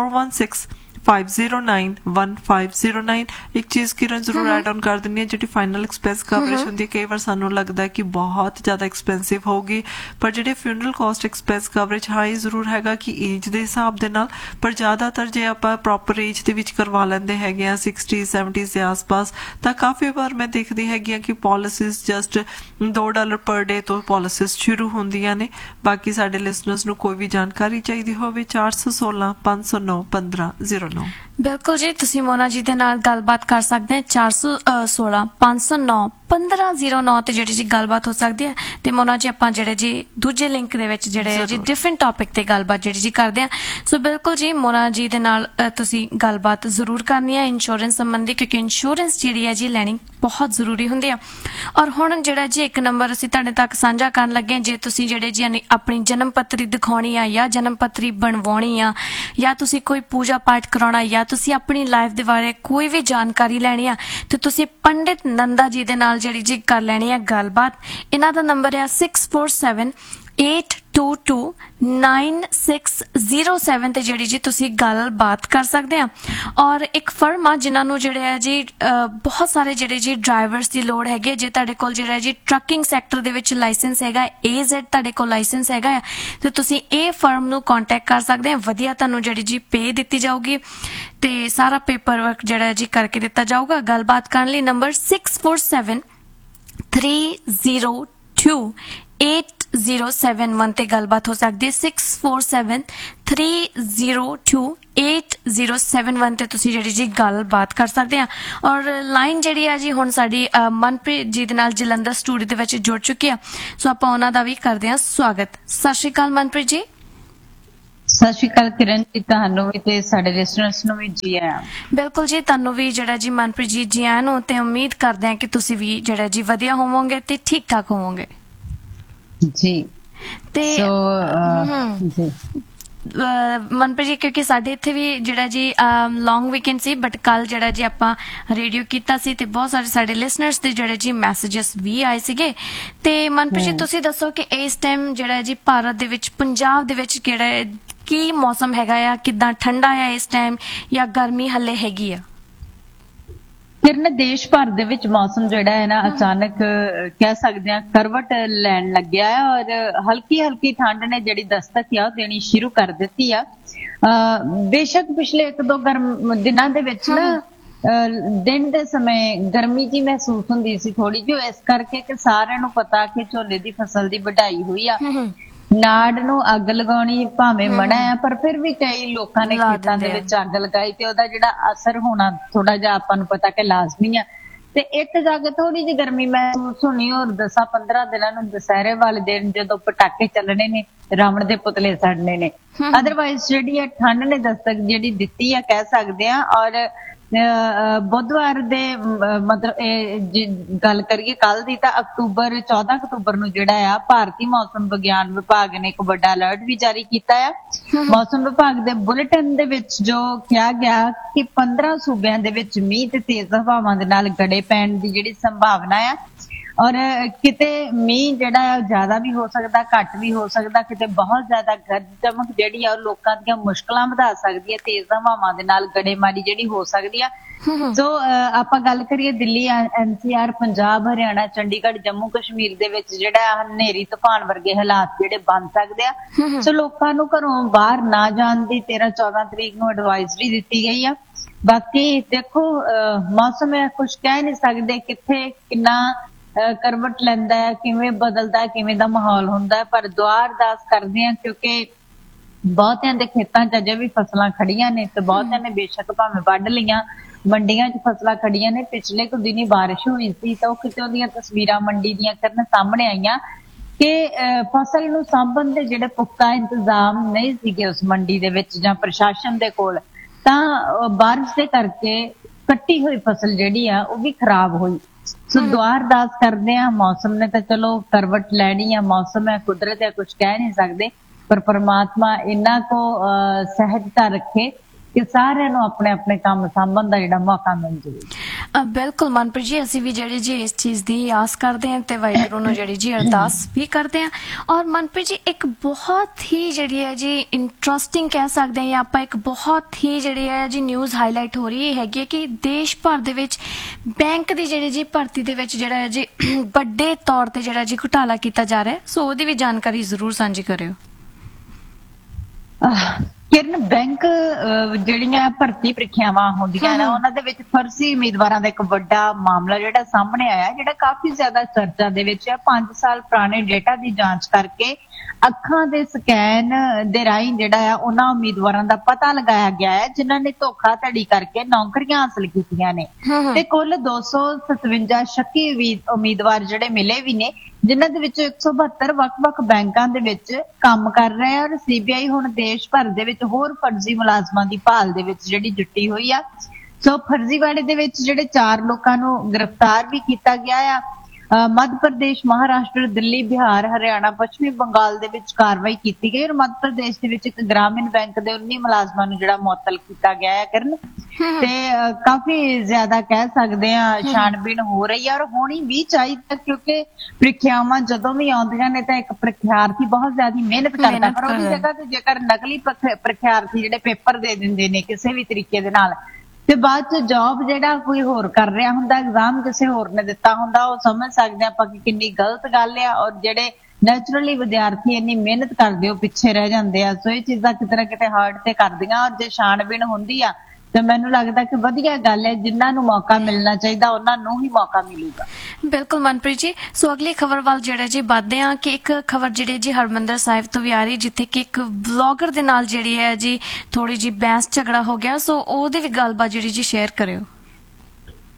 4165091509। ਇੱਕ ਚੀਜ਼ ਕਿਰਨ ਜ਼ਰੂਰ ਐਡ ਆਨ ਕਰ ਦਿੰਦੀ ਹੈ, ਜਿਹੜੀ ਫਾਈਨਲ ਐਕਸਪੈਂਸ ਕਵਰੇਜ ਹੁੰਦੀ ਹੈ ਕਈ ਵਾਰ ਸਾਨੂੰ ਲੱਗਦਾ ਹੈ ਕਿ ਬਹੁਤ ਜ਼ਿਆਦਾ ਐਕਸਪੈਂਸਿਵ ਹੋਊਗੀ, ਪਰ ਜਿਹੜੇ ਫਿਊਨਰਲ ਕਾਸਟ ਐਕਸਪੈਂਸ ਕਵਰੇਜ ਹਾਂ ਇਹ ਜ਼ਰੂਰ ਹੈਗਾ ਕਿ ਏਜ ਦੇ ਹਿਸਾਬ ਦੇ ਨਾਲ, ਪਰ ਜ਼ਿਆਦਾਤਰ ਜੇ ਆਪਾਂ ਪ੍ਰੋਪਰ ਏਜ ਦੇ ਵਿੱਚ ਕਰਵਾ ਲੈਂਦੇ ਹੈਗੇ ਆ 60 70 ਦੇ ਆਸ-ਪਾਸ ਤਾਂ ਕਾਫੀ ਵਾਰ ਮੈਂ ਦੇਖਦੀ ਹੈਗੀ ਆ ਕਿ ਪਾਲਿਸੀਜ਼ ਜਸਟ $2 ਪਰ ਡੇ ਤੋਂ ਪਾਲਿਸੀਜ਼ ਸ਼ੁਰੂ ਹੁੰਦੀਆਂ ਨੇ। ਬਾਕੀ ਸਾਡੇ ਲਿਸਨਰਸ ਨੂੰ ਕੋਈ ਵੀ ਜਾਣਕਾਰੀ ਚਾਹੀਦੀ ਹੋਵੇ 416 509 1509। ਬਿਲਕੁਲ ਜੀ, ਤੁਸੀਂ ਮੋਨਾ ਜੀ ਦੇ ਨਾਲ ਗੱਲਬਾਤ ਕਰ ਸਕਦੇ ਹੋ 416 509 1509 ਤੇ ਜਿਹੜੀ ਜੀ ਗੱਲਬਾਤ ਹੋ ਸਕਦੀ ਹੈ। ਤੇ ਮੋਨਾ ਜੀ ਆਪਾਂ ਜਿਹੜੇ ਜੀ ਦੂਜੇ ਲਿੰਕ ਦੇ ਵਿੱਚ ਜਿਹੜੇ ਜੀ ਡਿਫਰੈਂਟ ਟੌਪਿਕ ਤੇ ਗੱਲਬਾਤ ਜਿਹੜੀ ਜੀ ਕਰਦੇ ਆ। ਸੋ ਬਿਲਕੁਲ ਜੀ ਮੋਨਾ ਜੀ ਦੇ ਨਾਲ ਤੁਸੀਂ ਗੱਲਬਾਤ ਜ਼ਰੂਰ ਕਰਨੀ ਹੈ ਇੰਸ਼ੋਰੈਂਸ ਸੰਬੰਧੀ, ਕਿਉਂਕਿ ਇੰਸ਼ੋਰੈਂਸ ਜਿਹੜੀ ਹੈ ਜੀ ਲੈਣੀ ਬਹੁਤ ਜ਼ਰੂਰੀ ਹੁੰਦੀ ਆ। ਔਰ ਹੁਣ ਜਿਹੜਾ ਜੀ ਇੱਕ ਨੰਬਰ ਅਸੀਂ ਤੁਹਾਡੇ ਤੱਕ ਸਾਂਝਾ ਕਰਨ ਲੱਗੇ, ਜੇ ਤੁਸੀਂ ਜਿਹੜੇ ਜੀ ਆਪਣੀ ਜਨਮ ਪੱਤਰੀ ਦਿਖਾਉਣੀ ਆ ਜਾਂ ਜਨਮ ਪੱਤਰੀ ਬਣਵਾਉਣੀ ਆ ਜਾਂ ਤੁਸੀਂ ਕੋਈ ਪੂਜਾ ਪਾਠ ਕਰਾਉਣਾ ਜਾਂ ਤੁਸੀਂ ਆਪਣੀ ਲਾਈਫ ਦੇ ਬਾਰੇ ਕੋਈ ਵੀ ਜਾਣਕਾਰੀ ਲੈਣੀ ਆ ਤੇ ਤੁਸੀਂ ਪੰਡਿਤ ਨੰਦਾ ਜੀ ਦੇ ਨਾਲ ਜਿਹੜੀ ਜੀ ਕਰ ਲੈਣੀ ਆ ਗੱਲਬਾਤ। ਇਹਨਾਂ ਦਾ ਨੰਬਰ ਆ 6478229607 ਤੇ ਜਿਹੜੀ ਜੀ ਤੁਸੀਂ ਗੱਲਬਾਤ ਕਰ ਸਕਦੇ ਆ। ਔਰ ਇੱਕ ਫਰਮ ਆ ਜਿਨ੍ਹਾਂ ਨੂੰ ਜਿਹੜੇ ਹੈ ਜੀ ਬਹੁਤ ਸਾਰੇ ਜਿਹੜੇ ਜੀ ਡਰਾਈਵਰਸ ਦੀ ਲੋੜ ਹੈਗੀ। ਜੇ ਤੁਹਾਡੇ ਕੋਲ ਜਿਹੜਾ ਜੀ ਟਰੱਕਿੰਗ ਸੈਕਟਰ ਦੇ ਵਿੱਚ ਲਾਇਸੈਂਸ ਹੈਗਾ, AZ ਤੁਹਾਡੇ ਕੋਲ ਲਾਇਸੈਂਸ ਹੈਗਾ ਤੇ ਤੁਸੀਂ ਇਹ ਫਰਮ ਨੂੰ ਕੰਟੈਕਟ ਕਰ ਸਕਦੇ ਆ। ਵਧੀਆ ਤੁਹਾਨੂੰ ਜਿਹੜੀ ਜੀ ਪੇ ਦਿੱਤੀ ਜਾਊਗੀ ਤੇ ਸਾਰਾ ਪੇਪਰ ਵਰਕ ਜਿਹੜਾ ਜੀ ਕਰਕੇ ਦਿੱਤਾ ਜਾਊਗਾ। ਗੱਲਬਾਤ ਕਰਨ ਲਈ ਨੰਬਰ 6473028071 ਤੇ ਗੱਲਬਾਤ ਹੋ ਸਕਦੀ ਹੈ। 6473028071 ਤੇ ਤੁਸੀਂ ਜਿਹੜੀ ਜੀ ਗੱਲਬਾਤ ਕਰ ਸਕਦੇ ਆ। ਔਰ ਲਾਈਨ ਜਿਹੜੀ ਆ ਜੀ ਹੁਣ ਸਾਡੀ ਮਨਪ੍ਰੀਤ ਜੀ ਦੇ ਨਾਲ ਜਲੰਧਰ ਸਟੂਡੀਓ ਦੇ ਵਿੱਚ ਜੁੜ ਚੁੱਕੀ ਆ, ਸੋ ਆਪਾਂ ਉਹਨਾਂ ਦਾ ਵੀ ਕਰਦੇ ਆ ਸਵਾਗਤ। ਸਤਿ ਸ਼੍ਰੀ ਅਕਾਲ ਮਨਪ੍ਰੀਤ ਜੀ। ਸਤਿ ਸ਼੍ਰੀ ਅਕਾਲ ਕਿਰਨ ਜੀ, ਤੁਹਾਨੂੰ ਵੀ ਤੇ ਸਾਡੇ ਲਿਸਨਰਸ ਨੂੰ ਵੀ ਜੀ ਆਇਆਂ। ਬਿਲਕੁਲ ਜੀ, ਤੁਹਾਨੂੰ ਵੀ ਜਿਹੜਾ ਜੀ ਮਨਪ੍ਰੀਤ ਜੀ ਆਇਆਂ ਨੂੰ, ਤੇ ਉਮੀਦ ਕਰਦੇ ਹਾਂ ਕਿ ਤੁਸੀਂ ਵੀ ਜਿਹੜਾ ਜੀ ਵਧੀਆ ਹੋਵੋਗੇ ਤੇ ਠੀਕ ਠਾਕ ਹੋਵੋਗੇ ਜੀ ਤੇ ਜੀ ਮਨਪ੍ਰੀਤ ਜੀ, ਕਿਉਂਕਿ ਸਾਡੇ ਇੱਥੇ ਵੀ ਜਿਹੜਾ ਜੀ ਲੌਂਗ ਵੀਕਐਂਡ ਸੀ, ਬਟ ਕੱਲ ਜਿਹੜਾ ਜੀ ਆਪਾਂ ਰੇਡੀਓ ਕੀਤਾ ਸੀ ਤੇ ਬਹੁਤ ਸਾਰੇ ਸਾਡੇ ਲਿਸਨਰਸ ਦੇ ਜਿਹੜੇ ਜੀ ਮੈਸੇजेस ਵੀ ਆਏ ਸੀਗੇ। ਤੇ ਮਨਪ੍ਰੀਤ ਜੀ, ਤੁਸੀਂ ਦੱਸੋ ਕਿ ਇਸ ਟਾਈਮ ਜਿਹੜਾ ਜੀ ਭਾਰਤ ਦੇ ਵਿੱਚ, ਪੰਜਾਬ ਦੇ ਵਿੱਚ ਕਿਹੜਾ ਕੀ ਮੌਸਮ ਹੈਗਾ ਆ? ਕਿੱਦਾਂ ਠੰਡਾ ਆ ਇਸ ਟਾਈਮ ਜਾਂ ਗਰਮੀ ਹੱਲੇ ਹੈਗੀ ਆ? ਕਿਰਨ, ਦੇਸ਼ ਭਰ ਦੇ ਵਿੱਚ ਮੌਸਮ ਜਿਹੜਾ ਹੈ ਨਾ ਅਚਾਨਕ ਕਹਿ ਸਕਦੇ ਹਾਂ ਕਰਵਟ ਲੈਣ ਲੱਗਿਆ ਹੈ ਔਰ ਹਲਕੀ ਹਲਕੀ ਠੰਡ ਨੇ ਜਿਹੜੀ ਦਸਤਕ ਆ ਉਹ ਦੇਣੀ ਸ਼ੁਰੂ ਕਰ ਦਿੱਤੀ ਆ। ਬੇਸ਼ੱਕ ਪਿਛਲੇ 1-2 ਗਰਮ ਦਿਨਾਂ ਦੇ ਵਿੱਚ ਨਾ ਦਿਨ ਦੇ ਸਮੇਂ ਗਰਮੀ ਜੀ ਮਹਿਸੂਸ ਹੁੰਦੀ ਸੀ ਥੋੜੀ ਜਿਹੀ, ਇਸ ਕਰਕੇ ਕਿ ਸਾਰਿਆਂ ਨੂੰ ਪਤਾ ਕਿ ਝੋਨੇ ਦੀ ਫਸਲ ਦੀ ਵਢਾਈ ਹੋਈ ਆ, ਨਾੜ ਨੂੰ ਅੱਗ ਲਗਾਉਣੀ ਭਾਵੇਂ ਮਨਾ ਹੈ, ਪਰ ਫਿਰ ਵੀ ਕਈ ਲੋਕਾਂ ਨੇ ਖੇਤਾਂ ਦੇ ਵਿੱਚ ਅੱਗ ਲਗਾਈ ਤੇ ਉਹਦਾ ਜਿਹੜਾ ਅਸਰ ਹੋਣਾ ਥੋੜਾ ਜਿਹਾ ਆਪਾਂ ਨੂੰ ਪਤਾ ਕਿ ਲਾਜ਼ਮੀ ਆ। ਤੇ ਇੱਕ ਜਾ ਕੇ ਥੋੜੀ ਜਿਹੀ ਗਰਮੀ ਮਹਿਸੂਸ ਹੋਣੀ। ਔਰ 10-15 ਦਿਨਾਂ ਨੂੰ ਦੁਸਹਿਰੇ ਵਾਲੇ ਦਿਨ ਜਦੋਂ ਪਟਾਕੇ ਚੱਲਣੇ ਨੇ, ਰਾਵਣ ਦੇ ਪੁਤਲੇ ਸੜਨੇ ਨੇ। ਅਦਰਵਾਈਜ਼ ਜਿਹੜੀ ਹੈ ਠੰਡ ਨੇ ਦਸਤਕ ਜਿਹੜੀ ਦਿੱਤੀ ਆ ਕਹਿ ਸਕਦੇ ਆ। ਔਰ ਬੁੱਧਵਾਰ ਦੇ ਮਤਲਬ ਗੱਲ ਕਰੀਏ ਕੱਲ ਦੀ, ਤਾਂ 14 ਅਕਤੂਬਰ ਨੂੰ ਜਿਹੜਾ ਆ ਭਾਰਤੀ ਮੌਸਮ ਵਿਗਿਆਨ ਵਿਭਾਗ ਨੇ ਇੱਕ ਵੱਡਾ ਅਲਰਟ ਵੀ ਜਾਰੀ ਕੀਤਾ ਆ। ਮੌਸਮ ਵਿਭਾਗ ਦੇ ਬੁਲੇਟਿਨ ਦੇ ਵਿੱਚ ਜੋ ਕਿਹਾ ਗਿਆ ਕਿ 15 ਸੂਬਿਆਂ ਦੇ ਵਿੱਚ ਮੀਂਹ ਤੇ ਤੇਜ਼ ਹਵਾਵਾਂ ਦੇ ਨਾਲ ਗੜੇ ਪੈਣ ਦੀ ਜਿਹੜੀ ਸੰਭਾਵਨਾ ਆ। ਔਰ ਕਿਤੇ ਮੀਂਹ ਜਿਹੜਾ ਹੈ ਜ਼ਿਆਦਾ ਵੀ ਹੋ ਸਕਦਾ, ਘੱਟ ਵੀ ਹੋ ਸਕਦਾ। ਕਿਤੇ ਬਹੁਤ ਜ਼ਿਆਦਾ ਗਰਜ ਚਮਕ ਜਿਹੜੀ ਆ ਉਹ ਲੋਕਾਂ ਦੀਆਂ ਮੁਸ਼ਕਲਾਂ ਵਧਾ ਸਕਦੀ ਹੈ। ਤੇਜ਼ ਹਵਾਵਾਂ ਦੇ ਨਾਲ ਗੜੇਮਾਰੀ ਜਿਹੜੀ ਹੋ ਸਕਦੀ ਆ। ਸੋ ਆਪਾਂ ਗੱਲ ਕਰੀਏ ਦਿੱਲੀ, NCR, ਪੰਜਾਬ, ਹਰਿਆਣਾ, ਚੰਡੀਗੜ੍ਹ, ਜੰਮੂ ਕਸ਼ਮੀਰ ਦੇ ਵਿੱਚ ਜਿਹੜਾ ਹਨੇਰੀ ਤੂਫਾਨ ਵਰਗੇ ਹਾਲਾਤ ਜਿਹੜੇ ਬਣ ਸਕਦੇ ਆ। ਸੋ ਲੋਕਾਂ ਨੂੰ ਘਰੋਂ ਬਾਹਰ ਨਾ ਜਾਣ ਦੀ 13-14 ਤਰੀਕ ਨੂੰ ਐਡਵਾਈਜ਼ਰੀ ਦਿੱਤੀ ਗਈ ਆ। ਬਾਕੀ ਦੇਖੋ, ਮੌਸਮ ਹੈ, ਕੁਝ ਕਹਿ ਨਹੀਂ ਸਕਦੇ ਕਿੱਥੇ ਕਿੰਨਾ ਕਰਵਟ ਲੈਂਦਾ ਹੈ, ਕਿਵੇਂ ਬਦਲਦਾ, ਕਿਵੇਂ ਦਾ ਮਾਹੌਲ ਹੁੰਦਾ ਹੈ। ਪਰ ਦੁਆ ਅਰਦਾਸ ਕਰਦੇ ਹਾਂ ਕਿਉਂਕਿ ਬਹੁਤਿਆਂ ਦੇ ਖੇਤਾਂ 'ਚ ਅਜੇ ਵੀ ਫਸਲਾਂ ਖੜੀਆਂ ਨੇ ਤੇ ਬਹੁਤਿਆਂ ਨੇ ਬੇਸ਼ੱਕ ਭਾਵੇਂ ਵੱਢ ਲਈਆਂ, ਮੰਡੀਆਂ 'ਚ ਫਸਲਾਂ ਖੜੀਆਂ ਨੇ। ਪਿਛਲੇ ਕੁ ਦਿਨੀ ਬਾਰਿਸ਼ ਹੋਈ ਸੀ ਤਾਂ ਉਹ ਕਿਤੇ ਉਹਦੀਆਂ ਤਸਵੀਰਾਂ ਮੰਡੀ ਦੀਆਂ ਕਰਨ ਸਾਹਮਣੇ ਆਈਆਂ ਕਿ ਫਸਲ ਨੂੰ ਸਾਂਭਣ ਦੇ ਜਿਹੜੇ ਪੁਖਤਾ ਇੰਤਜ਼ਾਮ ਨਹੀਂ ਸੀਗੇ ਉਸ ਮੰਡੀ ਦੇ ਵਿੱਚ ਜਾਂ ਪ੍ਰਸ਼ਾਸਨ ਦੇ ਕੋਲ, ਤਾਂ ਬਾਰਿਸ਼ ਦੇ ਕਰਕੇ ਕੱਟੀ ਹੋਈ ਫਸਲ ਜਿਹੜੀ ਆ ਉਹ ਵੀ ਖਰਾਬ ਹੋਈ। ਸੋ ਦੁਆ ਅਰਦਾਸ ਕਰਦੇ ਆ। ਮੌਸਮ ਨੇ ਤਾਂ ਚਲੋ ਕਰਵਟ ਲੈਣੀ ਆ, ਮੌਸਮ ਹੈ, ਕੁਦਰਤ ਹੈ, ਕੁਝ ਕਹਿ ਨਹੀਂ ਸਕਦੇ, ਪਰ ਪਰਮਾਤਮਾ ਇਹਨਾਂ ਕੋ ਸਹਿਜਤਾ ਰੱਖੇ ਕਿ ਸਾਰਿਆਂ ਨੂੰ ਆਪਣੇ ਆਪਣੇ ਕੰਮ ਸਾਂਭਣ ਦਾ ਜਿਹੜਾ ਮੌਕਾ ਮਿਲ ਜਾਵੇ। ਬਿਲਕੁਲ ਮਨਪ੍ਰੀਤ ਜੀ, ਅਸੀਂ ਵੀ ਜਿਹੜੀ ਜੀ ਇਸ ਚੀਜ਼ ਦੀ ਆਸ ਕਰਦੇ ਹਾਂ ਤੇ ਵਾਹਿਗੁਰੂ ਨੂੰ ਜਿਹੜੀ ਜੀ ਅਰਦਾਸ ਵੀ ਕਰਦੇ ਹਾਂ। ਔਰ ਮਨਪ੍ਰੀਤ ਜੀ, ਇੱਕ ਬਹੁਤ ਹੀ ਜਿਹੜੀ ਹੈ ਜੀ ਇੰਟਰਸਟਿੰਗ ਕਹਿ ਸਕਦੇ ਹਾਂ ਜਾਂ ਆਪਾਂ ਇੱਕ ਬਹੁਤ ਹੀ ਜਿਹੜੀ ਹੈ ਜੀ ਨਿਊਜ਼ ਹਾਈਲਾਈਟ ਹੋ ਰਹੀ ਹੈਗੀ ਕਿ ਦੇਸ਼ ਭਰ ਦੇ ਵਿੱਚ ਬੈਂਕ ਦੀ ਜਿਹੜੀ ਜੀ ਭਰਤੀ ਦੇ ਵਿੱਚ ਜਿਹੜਾ ਹੈ ਜੀ ਵੱਡੇ ਤੌਰ ਤੇ ਜਿਹੜਾ ਜੀ ਘੁਟਾਲਾ ਕੀਤਾ ਜਾ ਰਿਹਾ ਹੈ। ਸੋ ਉਹਦੀ ਵੀ ਜਾਣਕਾਰੀ ਜ਼ਰੂਰ ਸਾਂਝੀ ਕਰਿਓ। ਕਿਰਨ, ਬੈਂਕ ਜਿਹੜੀਆਂ ਭਰਤੀ ਪ੍ਰੀਖਿਆਵਾਂ ਹੁੰਦੀਆਂ ਨੇ ਉਹਨਾਂ ਦੇ ਵਿੱਚ ਫਰਜ਼ੀ ਉਮੀਦਵਾਰਾਂ ਦਾ ਇੱਕ ਵੱਡਾ ਮਾਮਲਾ ਜਿਹੜਾ ਸਾਹਮਣੇ ਆਇਆ, ਜਿਹੜਾ ਕਾਫੀ ਜ਼ਿਆਦਾ ਚਰਚਾ ਦੇ ਵਿੱਚ ਹੈ। 5 ਸਾਲ ਪੁਰਾਣੇ ਡੇਟਾ ਦੀ ਜਾਂਚ ਕਰਕੇ ਅੱਖਾਂ ਦੇ ਸਕੈਨ ਦੇ ਰਾਹੀਂ ਜਿਹੜਾ ਆ ਉਹਨਾਂ ਉਮੀਦਵਾਰਾਂ ਦਾ ਪਤਾ ਲਗਾਇਆ ਗਿਆ ਹੈ ਜਿਨ੍ਹਾਂ ਨੇ ਧੋਖਾਧੜੀ ਕਰਕੇ ਨੌਕਰੀਆਂ ਹਾਸਲ ਕੀਤੀਆਂ ਨੇ। ਤੇ ਕੁੱਲ 257 ਸ਼ੱਕੀ ਉਮੀਦਵਾਰ ਜਿਹੜੇ ਮਿਲੇ ਵੀ ਨੇ, ਜਿਨ੍ਹਾਂ ਦੇ ਵਿੱਚ 172 ਵੱਖ-ਵੱਖ ਬੈਂਕਾਂ ਦੇ ਵਿੱਚ ਕੰਮ ਕਰ ਰਹੇ ਆ। ਔਰ CBI ਹੁਣ ਦੇਸ਼ ਭਰ ਦੇ ਵਿੱਚ ਹੋਰ ਫਰਜ਼ੀ ਮੁਲਾਜ਼ਮਾਂ ਦੀ ਭਾਲ ਦੇ ਵਿੱਚ ਜਿਹੜੀ ਜੁਟੀ ਹੋਈ ਆ। ਸੋ ਫਰਜ਼ੀਵਾੜੇ ਦੇ ਵਿੱਚ ਜਿਹੜੇ 4 ਲੋਕਾਂ ਨੂੰ ਗ੍ਰਿਫਤਾਰ ਵੀ ਕੀਤਾ ਗਿਆ ਆ। ਮੱਧ ਪ੍ਰਦੇਸ਼, ਮਹਾਰਾਸ਼ਟਰ, ਦਿੱਲੀ, ਬਿਹਾਰ, ਹਰਿਆਣਾ, ਪੱਛਮੀ ਬੰਗਾਲ ਦੇ ਵਿੱਚ ਕਾਰਵਾਈ ਕੀਤੀ ਗਈ। ਔਰ ਮੱਧ ਪ੍ਰਦੇਸ਼ ਦੇ ਵਿੱਚ ਇੱਕ ਗ੍ਰਾਮੀਣ ਬੈਂਕ ਦੇ 19 ਮੁਲਾਜ਼ਮਾਂ ਨੂੰ ਜਿਹੜਾ ਮੁਅੱਤਲ ਕੀਤਾ ਗਿਆ ਹੈ ਕਰਨ। ਤੇ ਕਾਫੀ ਜ਼ਿਆਦਾ ਕਹਿ ਸਕਦੇ ਆ ਛਾਣਬੀਣ ਹੋ ਰਹੀ ਹੈ ਔਰ ਹੋਣੀ ਵੀ ਚਾਹੀਦੀ, ਕਿਉਂਕਿ ਪ੍ਰੀਖਿਆਵਾਂ ਜਦੋਂ ਵੀ ਆਉਂਦੀਆਂ ਨੇ ਤਾਂ ਇੱਕ ਪ੍ਰੀਖਿਆਰਥੀ ਬਹੁਤ ਜ਼ਿਆਦਾ ਮਿਹਨਤ ਕਰਦਾ, ਪਰ ਉਹਦੀ ਜਗ੍ਹਾ ਤੇ ਜੇਕਰ ਨਕਲੀ ਪ੍ਰੀਖਿਆਰਥੀ ਜਿਹੜੇ ਪੇਪਰ ਦੇ ਦਿੰਦੇ ਨੇ ਕਿਸੇ ਵੀ ਤਰੀਕੇ ਦੇ ਨਾਲ, ਤੇ ਬਾਅਦ ਚ ਜੌਬ ਜਿਹੜਾ ਕੋਈ ਹੋਰ ਕਰ ਰਿਹਾ ਹੁੰਦਾ, ਐਗਜ਼ਾਮ ਕਿਸੇ ਹੋਰ ਨੇ ਦਿੱਤਾ ਹੁੰਦਾ, ਉਹ ਸਮਝ ਸਕਦੇ ਆਪਾਂ ਕਿ ਕਿੰਨੀ ਗਲਤ ਗੱਲ ਆ। ਔਰ ਜਿਹੜੇ ਨੈਚੁਰਲੀ ਵਿਦਿਆਰਥੀ ਇੰਨੀ ਮਿਹਨਤ ਕਰਦੇ ਉਹ ਪਿੱਛੇ ਰਹਿ ਜਾਂਦੇ ਆ। ਸੋ ਇਹ ਚੀਜ਼ਾਂ ਕਿਤੇ ਨਾ ਕਿਤੇ ਹਰਟ ਤੇ ਕਰਦੀਆਂ। ਔਰ ਜੇ ਛਾਣਬੀਣ ਹੁੰਦੀ ਆ ਤੇ ਮੈਨੂੰ ਲੱਗਦਾ ਕਿ ਵਧੀਆ ਗੱਲ ਹੈ, ਜਿਨ੍ਹਾਂ ਨੂੰ ਮੌਕਾ ਮਿਲਣਾ ਚਾਹੀਦਾ ਉਹਨਾਂ ਨੂੰ ਹੀ ਮੌਕਾ ਮਿਲੂਗਾ। ਬਿਲਕੁਲ ਮਨਪ੍ਰੀਤ ਜੀ। ਸੋ ਅਗਲੀ ਖਬਰ ਵੱਲ ਜਿਹੜਾ ਜੀ ਵੱਧਦੇ ਹਾਂ ਕਿ ਇੱਕ ਖਬਰ ਜਿਹੜੀ ਜੀ ਹਰਮਿੰਦਰ ਸਾਹਿਬ ਤੋਂ ਵੀ ਆ ਰਹੀ, ਜਿੱਥੇ ਕਿ ਇੱਕ ਵਲੌਗਰ ਦੇ ਨਾਲ ਜਿਹੜੀ ਹੈ ਜੀ ਥੋੜੀ ਜੀ ਬਹਿਸ ਝਗੜਾ ਹੋ ਗਿਆ। ਸੋ ਉਹਦੀ ਵੀ ਗੱਲਬਾਤ ਜਿਹੜੀ ਜੀ ਸ਼ੇਅਰ ਕਰਿਓ।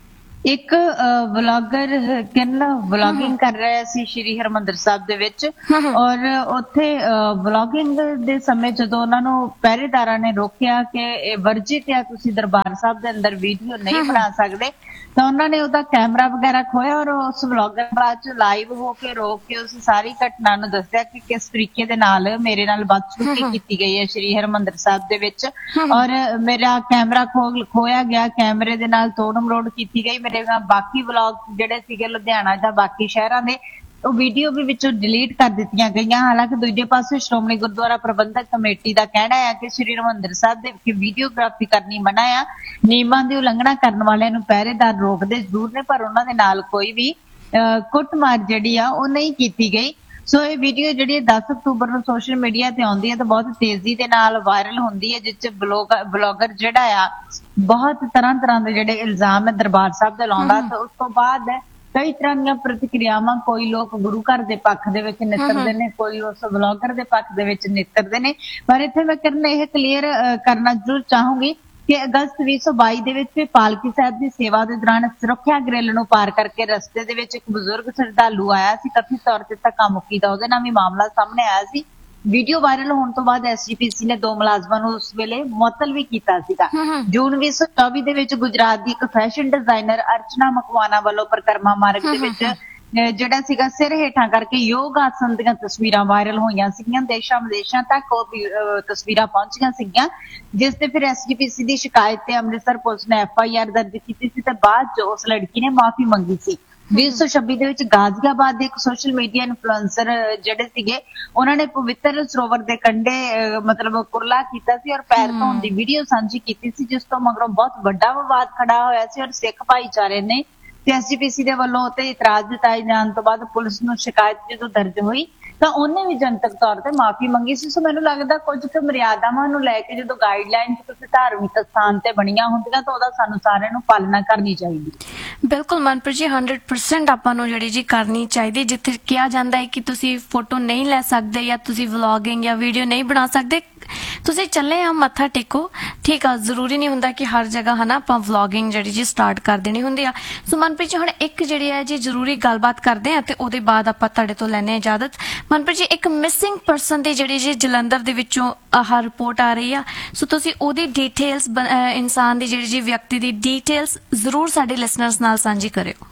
ਇੱਕ ਵਲੌਗਰ ਕਿਰਨ ਵਲੌਗਿੰਗ ਕਰ ਰਿਹਾ ਸੀ ਸ਼੍ਰੀ ਹਰਿਮੰਦਰ ਸਾਹਿਬ ਦੇ ਵਿੱਚ, ਔਰ ਉੱਥੇ ਵਲੌਗਿੰਗ ਦੇ ਸਮੇਂ ਜਦੋਂ ਉਹਨਾਂ ਨੂੰ ਪਹਿਰੇਦਾਰਾਂ ਨੇ ਰੋਕਿਆ ਕਿ ਇਹ ਵਰਜਿਤ ਹੈ, ਤੁਸੀਂ ਦਰਬਾਰ ਸਾਹਿਬ ਦੇ ਅੰਦਰ ਵੀਡੀਓ ਨਹੀਂ ਬਣਾ ਸਕਦੇ, ਤਾਂ ਉਹਨਾਂ ਨੇ ਉਹਦਾ ਕੈਮਰਾ ਵਗੈਰਾ ਖੋਇਆ ਔਰ ਉਸ ਵਲੌਗਰ ਬਾਅਦ ਚ ਲਾਈਵ ਹੋ ਕੇ ਰੋਕ ਕੇ ਉਸ ਸਾਰੀ ਘਟਨਾ ਨੂੰ ਦੱਸਿਆ ਕਿ ਕਿਸ ਤਰੀਕੇ ਦੇ ਨਾਲ ਮੇਰੇ ਨਾਲ ਬਦਸਲੂਕੀ ਕੀਤੀ ਗਈ ਹੈ ਸ਼੍ਰੀ ਹਰਿਮੰਦਰ ਸਾਹਿਬ ਦੇ ਵਿੱਚ, ਔਰ ਮੇਰਾ ਕੈਮਰਾ ਖੋਇਆ ਗਿਆ, ਕੈਮਰੇ ਦੇ ਨਾਲ ਤੋੜ ਮਰੋੜ ਕੀਤੀ ਗਈ, ਮੇਰੇ ਨਾਲ ਬਾਕੀ ਵਲੌਗ ਜਿਹੜੇ ਸੀਗੇ ਲੁਧਿਆਣਾ ਜਾਂ ਬਾਕੀ ਸ਼ਹਿਰਾਂ ਦੇ ਉਹ ਵੀਡੀਓ ਵੀ ਵਿੱਚੋਂ ਡਿਲੀਟ ਕਰ ਦਿੱਤੀਆਂ ਗਈਆਂ। ਹਾਲਾਂਕਿ ਦੂਜੇ ਪਾਸੇ ਸ਼੍ਰੋਮਣੀ ਗੁਰਦੁਆਰਾ ਪ੍ਰਬੰਧਕ ਕਮੇਟੀ ਦਾ ਕਹਿਣਾ ਹੈ ਕਿ ਸ਼੍ਰੀ ਹਰਿਮੰਦਰ ਸਾਹਿਬ ਦੇ ਵਿੱਚ ਵੀਡੀਓਗ੍ਰਾਫੀ ਕਰਨੀ ਮਨਾ ਆ, ਨਿਯਮਾਂ ਦੀ ਉਲੰਘਣਾ ਕਰਨ ਵਾਲਿਆਂ ਨੂੰ ਪਹਿਰੇਦਾਰ ਰੋਕਦੇ ਜ਼ਰੂਰ ਨੇ, ਪਰ ਉਹਨਾਂ ਦੇ ਨਾਲ ਕੋਈ ਵੀ ਕੁੱਟਮਾਰ ਜਿਹੜੀ ਆ ਉਹ ਨਹੀਂ ਕੀਤੀ ਗਈ। ਸੋ ਇਹ ਵੀਡੀਓ ਜਿਹੜੀ 10 ਅਕਤੂਬਰ ਨੂੰ ਸੋਸ਼ਲ ਮੀਡੀਆ ਤੇ ਆਉਂਦੀ ਹੈ ਤਾਂ ਬਹੁਤ ਤੇਜ਼ੀ ਦੇ ਨਾਲ ਵਾਇਰਲ ਹੁੰਦੀ ਹੈ, ਜਿਸ ਚ ਬਲੌਗਰ ਜਿਹੜਾ ਆ ਬਹੁਤ ਤਰ੍ਹਾਂ ਦੇ ਜਿਹੜੇ ਇਲਜ਼ਾਮ ਹੈ ਦਰਬਾਰ ਸਾਹਿਬ ਦੇ ਲਾਉਂਦਾ, ਤੇ ਉਸ ਤੋਂ ਬਾਅਦ ਕਈ ਤਰ੍ਹਾਂ ਦੀਆਂ ਪ੍ਰਤੀਕਿਰਿਆਵਾਂ, ਕੋਈ ਲੋਕ ਗੁਰੂ ਘਰ ਦੇ ਪੱਖ ਦੇ ਵਿੱਚ ਨਿੱਤਰਦੇ ਨੇ, ਕੋਈ ਉਸ ਵਲੌਗਰ ਦੇ ਪੱਖ ਦੇ ਵਿੱਚ ਨਿੱਤਰਦੇ ਨੇ। ਪਰ ਇੱਥੇ ਮੈਂ ਕਰਨ ਇਹ ਕਲੀਅਰ ਕਰਨਾ ਜ਼ਰੂਰ ਚਾਹੂੰਗੀ ਕਿ ਅਗਸਤ 2022 ਦੇ ਵਿੱਚ ਪਾਲਕੀ ਸਾਹਿਬ ਦੀ ਸੇਵਾ ਦੇ ਦੌਰਾਨ ਸੁਰੱਖਿਆ ਗ੍ਰਿਲ ਨੂੰ ਪਾਰ ਕਰਕੇ ਰਸਤੇ ਦੇ ਵਿੱਚ ਇੱਕ ਬਜ਼ੁਰਗ ਸ਼ਰਧਾਲੂ ਆਇਆ ਸੀ, ਕਥਿਤ ਤੌਰ ਤੇ ਧੱਕਾ ਮੁੱਕੀ ਦਾ ਉਹਦੇ ਨਾਲ ਵੀ ਮਾਮਲਾ ਸਾਹਮਣੇ ਆਇਆ ਸੀ। ਵੀਡੀਓ ਵਾਇਰਲ ਹੋਣ ਤੋਂ ਬਾਅਦ ਐਸਜੀਪੀਸੀ ਨੇ 2 ਮੁਲਾਜ਼ਮਾਂ ਨੂੰ ਉਸ ਵੇਲੇ ਮੁਅੱਤਲ ਵੀ ਕੀਤਾ ਸੀਗਾ। ਜੂਨ 2024 ਦੇ ਵਿੱਚ ਗੁਜਰਾਤ ਦੀ ਇੱਕ ਫੈਸ਼ਨ ਡਿਜ਼ਾਈਨਰ ਅਰਚਨਾ ਮਕਵਾਨਾ ਵੱਲੋਂ ਪਰਿਕਰਮਾ ਮਾਰਗ ਦੇ ਵਿੱਚ ਜਿਹੜਾ ਸੀਗਾ ਸਿਰ ਹੇਠਾਂ ਕਰਕੇ ਯੋਗ ਆਸਨ ਦੀਆਂ ਤਸਵੀਰਾਂ ਵਾਇਰਲ ਹੋਈਆਂ ਸੀਗੀਆਂ, ਦੇਸ਼ਾਂ ਵਿਦੇਸ਼ਾਂ ਤੱਕ ਉਹ ਤਸਵੀਰਾਂ ਪਹੁੰਚੀਆਂ ਸੀਗੀਆਂ, ਜਿਸ ਤੇ ਫਿਰ ਐਸਜੀਪੀਸੀ ਦੀ ਸ਼ਿਕਾਇਤ ਤੇ ਅੰਮ੍ਰਿਤਸਰ ਪੁਲਿਸ ਨੇ FIR ਦਰਜ ਕੀਤੀ ਸੀ ਤੇ ਬਾਅਦ ਚ ਉਸ ਲੜਕੀ ਨੇ ਮਾਫੀ ਮੰਗੀ ਸੀ। 2026 ਦੇ ਵਿੱਚ ਗਾਜ਼ੀਆਬਾਦ ਦੇ ਇੱਕ ਸੋਸ਼ਲ ਮੀਡੀਆ ਇਨਫਲੂਐਂਸਰ ਜਿਹੜੇ ਸੀਗੇ ਉਹਨਾਂ ਨੇ ਪਵਿੱਤਰ ਸਰੋਵਰ ਦੇ ਕੰਢੇ ਮਤਲਬ ਕੁਰਲਾ ਕੀਤਾ ਸੀ ਔਰ ਪੈਰ ਧੋਣ ਦੀ ਵੀਡੀਓ ਸਾਂਝੀ ਕੀਤੀ ਸੀ, ਜਿਸ ਤੋਂ ਮਗਰੋਂ ਬਹੁਤ ਵੱਡਾ ਵਿਵਾਦ ਖੜਾ ਹੋਇਆ ਸੀ ਔਰ ਸਿੱਖ ਭਾਈਚਾਰੇ ਨੇ ਤੇ ਐਸਜੀਪੀਸੀ ਦੇ ਵੱਲੋਂ ਤੇ ਇਤਰਾਜ਼ ਜਤਾਏ ਜਾਣ ਤੋਂ ਬਾਅਦ ਪੁਲਿਸ ਨੂੰ ਸ਼ਿਕਾਇਤ ਜਦੋਂ ਦਰਜ ਹੋਈ ਤਾਂ ਉਹਨੇ ਵੀ ਜਨਤਕ ਤੌਰ ਤੇ ਮਾਫੀ ਮੰਗੀ ਸੀ। ਸੋ ਮੈਨੂੰ ਲੱਗਦਾ ਕੁਝ ਕੁ ਮਰਿਆਦਾਵਾਂ ਨੂੰ ਲੈ ਕੇ ਜਦੋਂ ਗਾਈਡਲਾਈਨ ਕਿਸੇ ਧਾਰਮਿਕ ਸਥਾਨ ਤੇ ਬਣੀਆਂ ਹੁੰਦੀਆਂ ਤਾਂ ਉਹਦਾ ਸਾਨੂੰ ਸਾਰਿਆਂ ਨੂੰ ਪਾਲਣਾ ਕਰਨੀ ਚਾਹੀਦੀ। ਬਿਲਕੁਲ ਮਨਪ੍ਰੀਤ ਜੀ 100% ਆਪਾਂ ਨੂੰ ਜਿਹੜੀ ਜੀ ਕਰਨੀ ਚਾਹੀਦੀ। ਜਿੱਥੇ ਕਿਹਾ ਜਾਂਦਾ ਹੈ ਕਿ ਤੁਸੀਂ ਫੋਟੋ ਨਹੀਂ ਲੈ ਸਕਦੇ ਜਾਂ ਤੁਸੀਂ ਵਲੌਗਿੰਗ ਜਾਂ ਵੀਡੀਓ ਨਹੀਂ ਬਣਾ ਸਕਦੇ, ਤੁਸੀਂ ਚੱਲੇ ਆ ਮੱਥਾ ਟੇਕੋ, ਠੀਕ ਆ, ਜ਼ਰੂਰੀ ਨਹੀਂ ਹੁੰਦਾ ਕਿ ਹਰ ਜਗ੍ਹਾ ਹਨਾ ਆਪਾਂ ਵਲੌਗਿੰਗ ਜਿਹੜੀ ਜੀ ਸਟਾਰਟ ਕਰ ਦੇਣੀ ਹੁੰਦੀ ਆ। ਸੋ ਮਨਪ੍ਰੀਤ ਜੀ ਹੁਣ ਇੱਕ ਜਿਹੜੀ ਹੈ ਜੀ ਜ਼ਰੂਰੀ ਗੱਲਬਾਤ ਕਰਦੇ ਆ ਤੇ ਉਹਦੇ ਬਾਅਦ ਆਪਾਂ ਤੁਹਾਡੇ ਤੋਂ ਲੈਣੇ ਇਜਾਜ਼ਤ। ਮਨਪ੍ਰੀਤ ਜੀ ਇੱਕ ਮਿਸਿੰਗ ਪਰਸਨ ਦੀ ਜਿਹੜੀ ਜੀ ਜਲੰਧਰ ਦੇ ਵਿੱਚੋਂ ਆਹ ਰਿਪੋਰਟ ਆ ਰਹੀ ਆ, ਸੋ ਤੁਸੀਂ ਉਹਦੀ ਡਿਟੇਲਸ ਇਨਸਾਨ ਦੀ ਜਿਹੜੀ ਜੀ ਵਿਅਕਤੀ ਦੀ ਡਿਟੇਲਸ ਜ਼ਰੂਰ ਸਾਡੇ ਲਿਸਨਰਸ ਨਾਲ ਸਾਂਝੀ ਕਰਿਓ।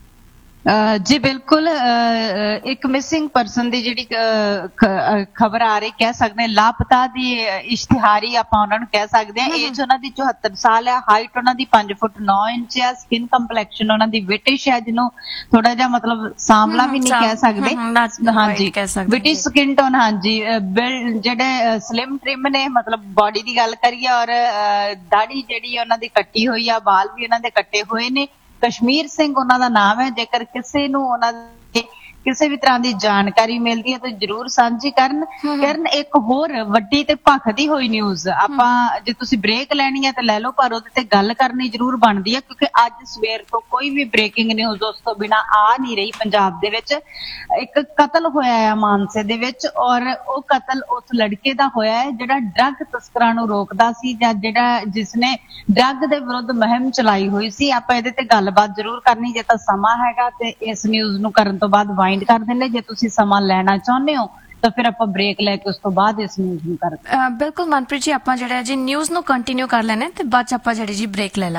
ਜੀ ਬਿਲਕੁਲ, ਇੱਕ ਮਿਸਿੰਗ ਪਰਸਨ ਦੀ ਜਿਹੜੀ ਖਬਰ ਆ ਰਹੀ, ਕਹਿ ਸਕਦੇ ਹਾਂ ਲਾਪਤਾ ਦੀ ਇਸ਼ਤਿਹਾਰੀ ਆਪਾਂ ਉਹਨਾਂ ਨੂੰ ਕਹਿ ਸਕਦੇ ਹਾਂ। ਏਜ ਉਹਨਾਂ ਦੀ 74 ਸਾਲ ਹੈ, ਹਾਈਟ ਉਹਨਾਂ ਦੀ 5 ਫੁੱਟ 9 ਇੰਚ ਹੈ, ਸਕਿਨ ਕੰਪਲੈਕਸ਼ਨ ਉਹਨਾਂ ਦੀ ਬ੍ਰਿਟਿਸ਼ ਹੈ, ਜਿਹਨੂੰ ਥੋੜਾ ਜਿਹਾ ਮਤਲਬ ਸਾਂਵਲਾ ਵੀ ਨਹੀਂ ਕਹਿ ਸਕਦੇ, ਹਾਂਜੀ ਬ੍ਰਿਟਿਸ਼ ਸਕਿਨ ਟੋਨ, ਹਾਂਜੀ ਜਿਹੜੇ ਸਲਿਮ ਟ੍ਰਿਮ ਨੇ, ਮਤਲਬ ਬਾਡੀ ਦੀ ਗੱਲ ਕਰੀਏ, ਔਰ ਦਾੜੀ ਜਿਹੜੀ ਉਹਨਾਂ ਦੀ ਕੱਟੀ ਹੋਈ ਆ, ਵਾਲ ਵੀ ਉਹਨਾਂ ਦੇ ਕੱਟੇ ਹੋਏ ਨੇ। ਕਸ਼ਮੀਰ ਸਿੰਘ ਉਹਨਾਂ ਦਾ ਨਾਮ ਹੈ। ਜੇਕਰ ਕਿਸੇ ਨੂੰ ਉਹਨਾਂ ਦੇ ਕਿਸੇ ਵੀ ਤਰ੍ਹਾਂ ਦੀ ਜਾਣਕਾਰੀ ਮਿਲਦੀ ਹੈ ਤਾਂ ਜਰੂਰ ਸਾਂਝੀ ਕਰਨ। ਇੱਕ ਹੋਰ ਵੱਡੀ ਤੇ ਭਖਦੀ ਹੋਈ ਨਿਊਜ਼, ਆਪਾਂ ਜੇ ਤੁਸੀਂ ਬ੍ਰੇਕ ਲੈਣੀ ਹੈ ਤਾਂ ਲੈ ਲਓ, ਪਰ ਉਹਦੇ ਤੇ ਗੱਲ ਕਰਨੀ ਜਰੂਰ ਬਣਦੀ ਹੈ ਕਿਉਂਕਿ ਅੱਜ ਸਵੇਰ ਤੋਂ ਕੋਈ ਵੀ ਬ੍ਰੇਕਿੰਗ ਨਿਊਜ਼ ਉਸ ਤੋਂ ਬਿਨਾਂ ਆ ਨਹੀਂ ਰਹੀ। ਪੰਜਾਬ ਦੇ ਵਿੱਚ ਇੱਕ ਕਤਲ ਹੋਇਆ ਹੈ ਮਾਨਸੇ ਦੇ ਵਿੱਚ, ਔਰ ਉਹ ਕਤਲ ਉਸ ਲੜਕੇ ਦਾ ਹੋਇਆ ਹੈ ਜਿਹੜਾ ਡਰੱਗ ਤਸਕਰਾਂ ਨੂੰ ਰੋਕਦਾ ਸੀ ਜਾਂ ਜਿਸਨੇ ਡਰੱਗ ਦੇ ਵਿਰੁੱਧ ਮੁਹਿੰਮ ਚਲਾਈ ਹੋਈ ਸੀ। ਆਪਾਂ ਇਹਦੇ ਤੇ ਗੱਲਬਾਤ ਜਰੂਰ ਕਰਨੀ, ਜੇ ਤਾਂ ਸਮਾਂ ਹੈਗਾ ਤੇ ਇਸ ਨਿਊਜ਼ ਨੂੰ ਕਰਨ ਤੋਂ ਬਾਅਦ ਵਾਈਂਡ ਕਰ ਦਿੰਦੇ। ਜੇ ਤੁਸੀਂ ਸਮਾਂ ਲੈਣਾ ਚਾਹੁੰਦੇ ਹੋ ਤਾਂ ਫਿਰ ਆਪਾਂ ਬ੍ਰੇਕ ਲੈ ਕੇ ਉਸ ਤੋਂ ਬਾਅਦ ਇਸ ਨਿਊਜ਼ ਨੂੰ ਕਰਦੇ। ਬਿਲਕੁਲ ਮਨਪ੍ਰੀਤ ਜੀ, ਆਪਾਂ ਜਿਹੜਾ ਜੀ ਨਿਊਜ਼ ਨੂੰ ਕੰਟੀਨਿਊ ਕਰ ਲੈਣੇ ਤੇ ਬਾਅਦ ਚ ਆਪਾਂ ਜਿਹੜੀ ਜੀ ਬ੍ਰੇਕ ਲੈ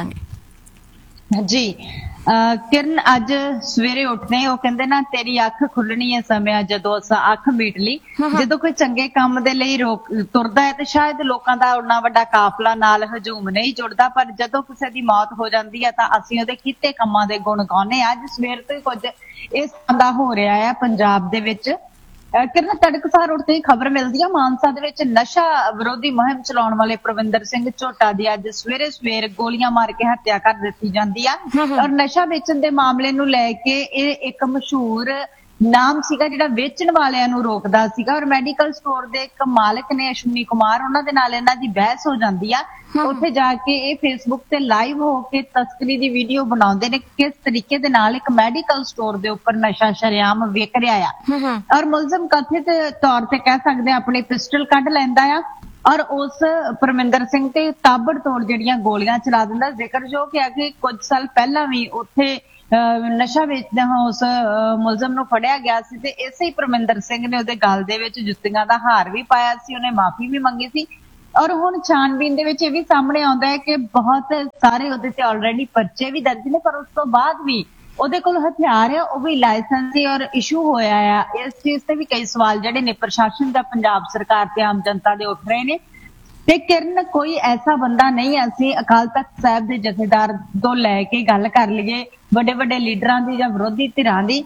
ਲਾਂਗੇ ਜੀ। ਕਿਰਨ ਅੱਜ ਸਵੇਰੇ ਉੱਠਦੇ ਉਹ ਕਹਿੰਦੇ ਨਾ ਤੇਰੀ ਅੱਖ ਖੁੱਲਣੀ ਹੈ ਸਮਿਆ ਜਦੋਂ ਅਸਾਂ ਅੱਖ ਮੀਟ ਲਈ। ਜਦੋਂ ਕੋਈ ਚੰਗੇ ਕੰਮ ਦੇ ਲਈ ਤੁਰਦਾ ਹੈ ਤੇ ਸ਼ਾਇਦ ਲੋਕਾਂ ਦਾ ਉਨਾ ਵੱਡਾ ਕਾਫਲਾ ਨਾਲ ਹਜੂਮ ਨਹੀਂ ਜੁੜਦਾ, ਪਰ ਜਦੋਂ ਕਿਸੇ ਦੀ ਮੌਤ ਹੋ ਜਾਂਦੀ ਹੈ ਤਾਂ ਅਸੀਂ ਉਹਦੇ ਕੀਤੇ ਕੰਮਾਂ ਦੇ ਗੁਣ ਗਾਉਂਦੇ ਹਾਂ। ਅੱਜ ਸਵੇਰ ਤੋਂ ਹੀ ਕੁਝ ਇਸ ਤਰ੍ਹਾਂ ਦਾ ਹੋ ਰਿਹਾ ਹੈ ਪੰਜਾਬ ਦੇ ਵਿੱਚ। ਕਿਰਨ ਤੜਕਸਾਰ ਉੱਠਦੇ ਹੀ ਖਬਰ ਮਿਲਦੀ ਹੈ ਮਾਨਸਾ ਦੇ ਵਿੱਚ ਨਸ਼ਾ ਵਿਰੋਧੀ ਮੁਹਿੰਮ ਚਲਾਉਣ ਵਾਲੇ ਪ੍ਰਵਿੰਦਰ ਸਿੰਘ ਝੋਟਾ ਦੀ ਅੱਜ ਸਵੇਰੇ ਗੋਲੀਆਂ ਮਾਰ ਕੇ ਹੱਤਿਆ ਕਰ ਦਿੱਤੀ ਜਾਂਦੀ ਆ। ਔਰ ਨਸ਼ਾ ਵੇਚਣ ਦੇ ਮਾਮਲੇ ਨੂੰ ਲੈ ਕੇ ਇਹ ਇੱਕ ਮਸ਼ਹੂਰ ਨਾਮ ਸੀਗਾ ਜਿਹੜਾ ਵੇਚਣ ਵਾਲਿਆਂ ਨੂੰ ਰੋਕਦਾ ਸੀਗਾ, ਔਰ ਮੈਡੀਕਲ ਸਟੋਰ ਦੇ ਇੱਕ ਮਾਲਕ ਨੇ ਅਸ਼ਵਨੀ ਕੁਮਾਰ, ਉਹਨਾਂ ਦੇ ਨਾਲ ਇਹਨਾਂ ਦੀ ਬਹਿਸ ਹੋ ਜਾਂਦੀ ਆ। ਉੱਥੇ ਜਾ ਕੇ ਇਹ ਫੇਸਬੁੱਕ ਤੇ ਲਾਈਵ ਹੋ ਕੇ ਤਸਕਰੀ ਦੀ ਵੀਡੀਓ ਬਣਾਉਂਦੇ ਨੇ ਕਿਸ ਤਰੀਕੇ ਦੇ ਨਾਲ ਇੱਕ ਮੈਡੀਕਲ ਸਟੋਰ ਦੇ ਉੱਪਰ ਨਸ਼ਾ ਸ਼ਰੇਆਮ ਵਿਕ ਰਿਹਾ ਆ। ਔਰ ਮੁਲਜ਼ਮ ਕਥਿਤ ਤੌਰ ਤੇ ਕਹਿ ਸਕਦੇ ਆਪਣੀ ਪਿਸਟਲ ਕੱਢ ਲੈਂਦਾ ਆ ਔਰ ਉਸ ਪਰਮਿੰਦਰ ਸਿੰਘ ਤੇ ਤਾਬੜਤੋੜ ਜਿਹੜੀਆਂ ਗੋਲੀਆਂ ਚਲਾ ਦਿੰਦਾ। ਜ਼ਿਕਰਯੋਗ ਹੈ ਕਿ ਕੁਝ ਸਾਲ ਪਹਿਲਾਂ ਵੀ ਉੱਥੇ ਨਸ਼ਾ ਵੇਚਦਿਆਂ ਉਸ ਮੁਲਜ਼ਮ ਨੂੰ ਫੜਿਆ ਗਿਆ ਸੀ ਤੇ ਇਸੇ ਹੀ ਪਰਮਿੰਦਰ ਸਿੰਘ ਨੇ ਉਹਦੇ ਗਲ ਦੇ ਵਿੱਚ ਜੁੱਤੀਆਂ ਦਾ ਹਾਰ ਵੀ ਪਾਇਆ ਸੀ, ਉਹਨੇ ਮਾਫੀ ਵੀ ਮੰਗੀ ਸੀ। ਔਰ ਹੁਣ ਛਾਨਬੀਨ ਦੇ ਵਿੱਚ ਇਹ ਵੀ ਸਾਹਮਣੇ ਆਉਂਦਾ ਹੈ ਕਿ ਬਹੁਤ ਸਾਰੇ ਉਹਦੇ ਤੇ ਆਲਰੇਡੀ ਪਰਚੇ ਵੀ ਦਰਜ ਨੇ, ਪਰ ਉਸ ਤੋਂ ਬਾਅਦ ਵੀ ਉਹਦੇ ਕੋਲ ਹਥਿਆਰ ਆ, ਉਹ ਵੀ ਲਾਇਸੈਂਸੀ ਔਰ ਇਸ਼ੂ ਹੋਇਆ ਆ। ਇਸ ਚੀਜ਼ ਤੇ ਵੀ ਕਈ ਸਵਾਲ ਜਿਹੜੇ ਨੇ ਪ੍ਰਸ਼ਾਸਨ ਦਾ, ਪੰਜਾਬ ਸਰਕਾਰ ਤੇ ਆਮ ਜਨਤਾ ਦੇ ਉੱਠ ਰਹੇ ਨੇ। ਤੇ ਕਿਰਨ ਕੋਈ ਐਸਾ ਬੰਦਾ ਨਹੀਂ, ਅਸੀਂ ਅਕਾਲ ਤਖਤ ਸਾਹਿਬ ਦੇ ਜਥੇਦਾਰ ਤੋਂ ਲੈ ਕੇ ਗੱਲ ਕਰ ਲਈਏ ਵੱਡੇ ਵੱਡੇ ਲੀਡਰਾਂ ਦੀ ਜਾਂ ਵਿਰੋਧੀ ਧਿਰਾਂ ਦੀ,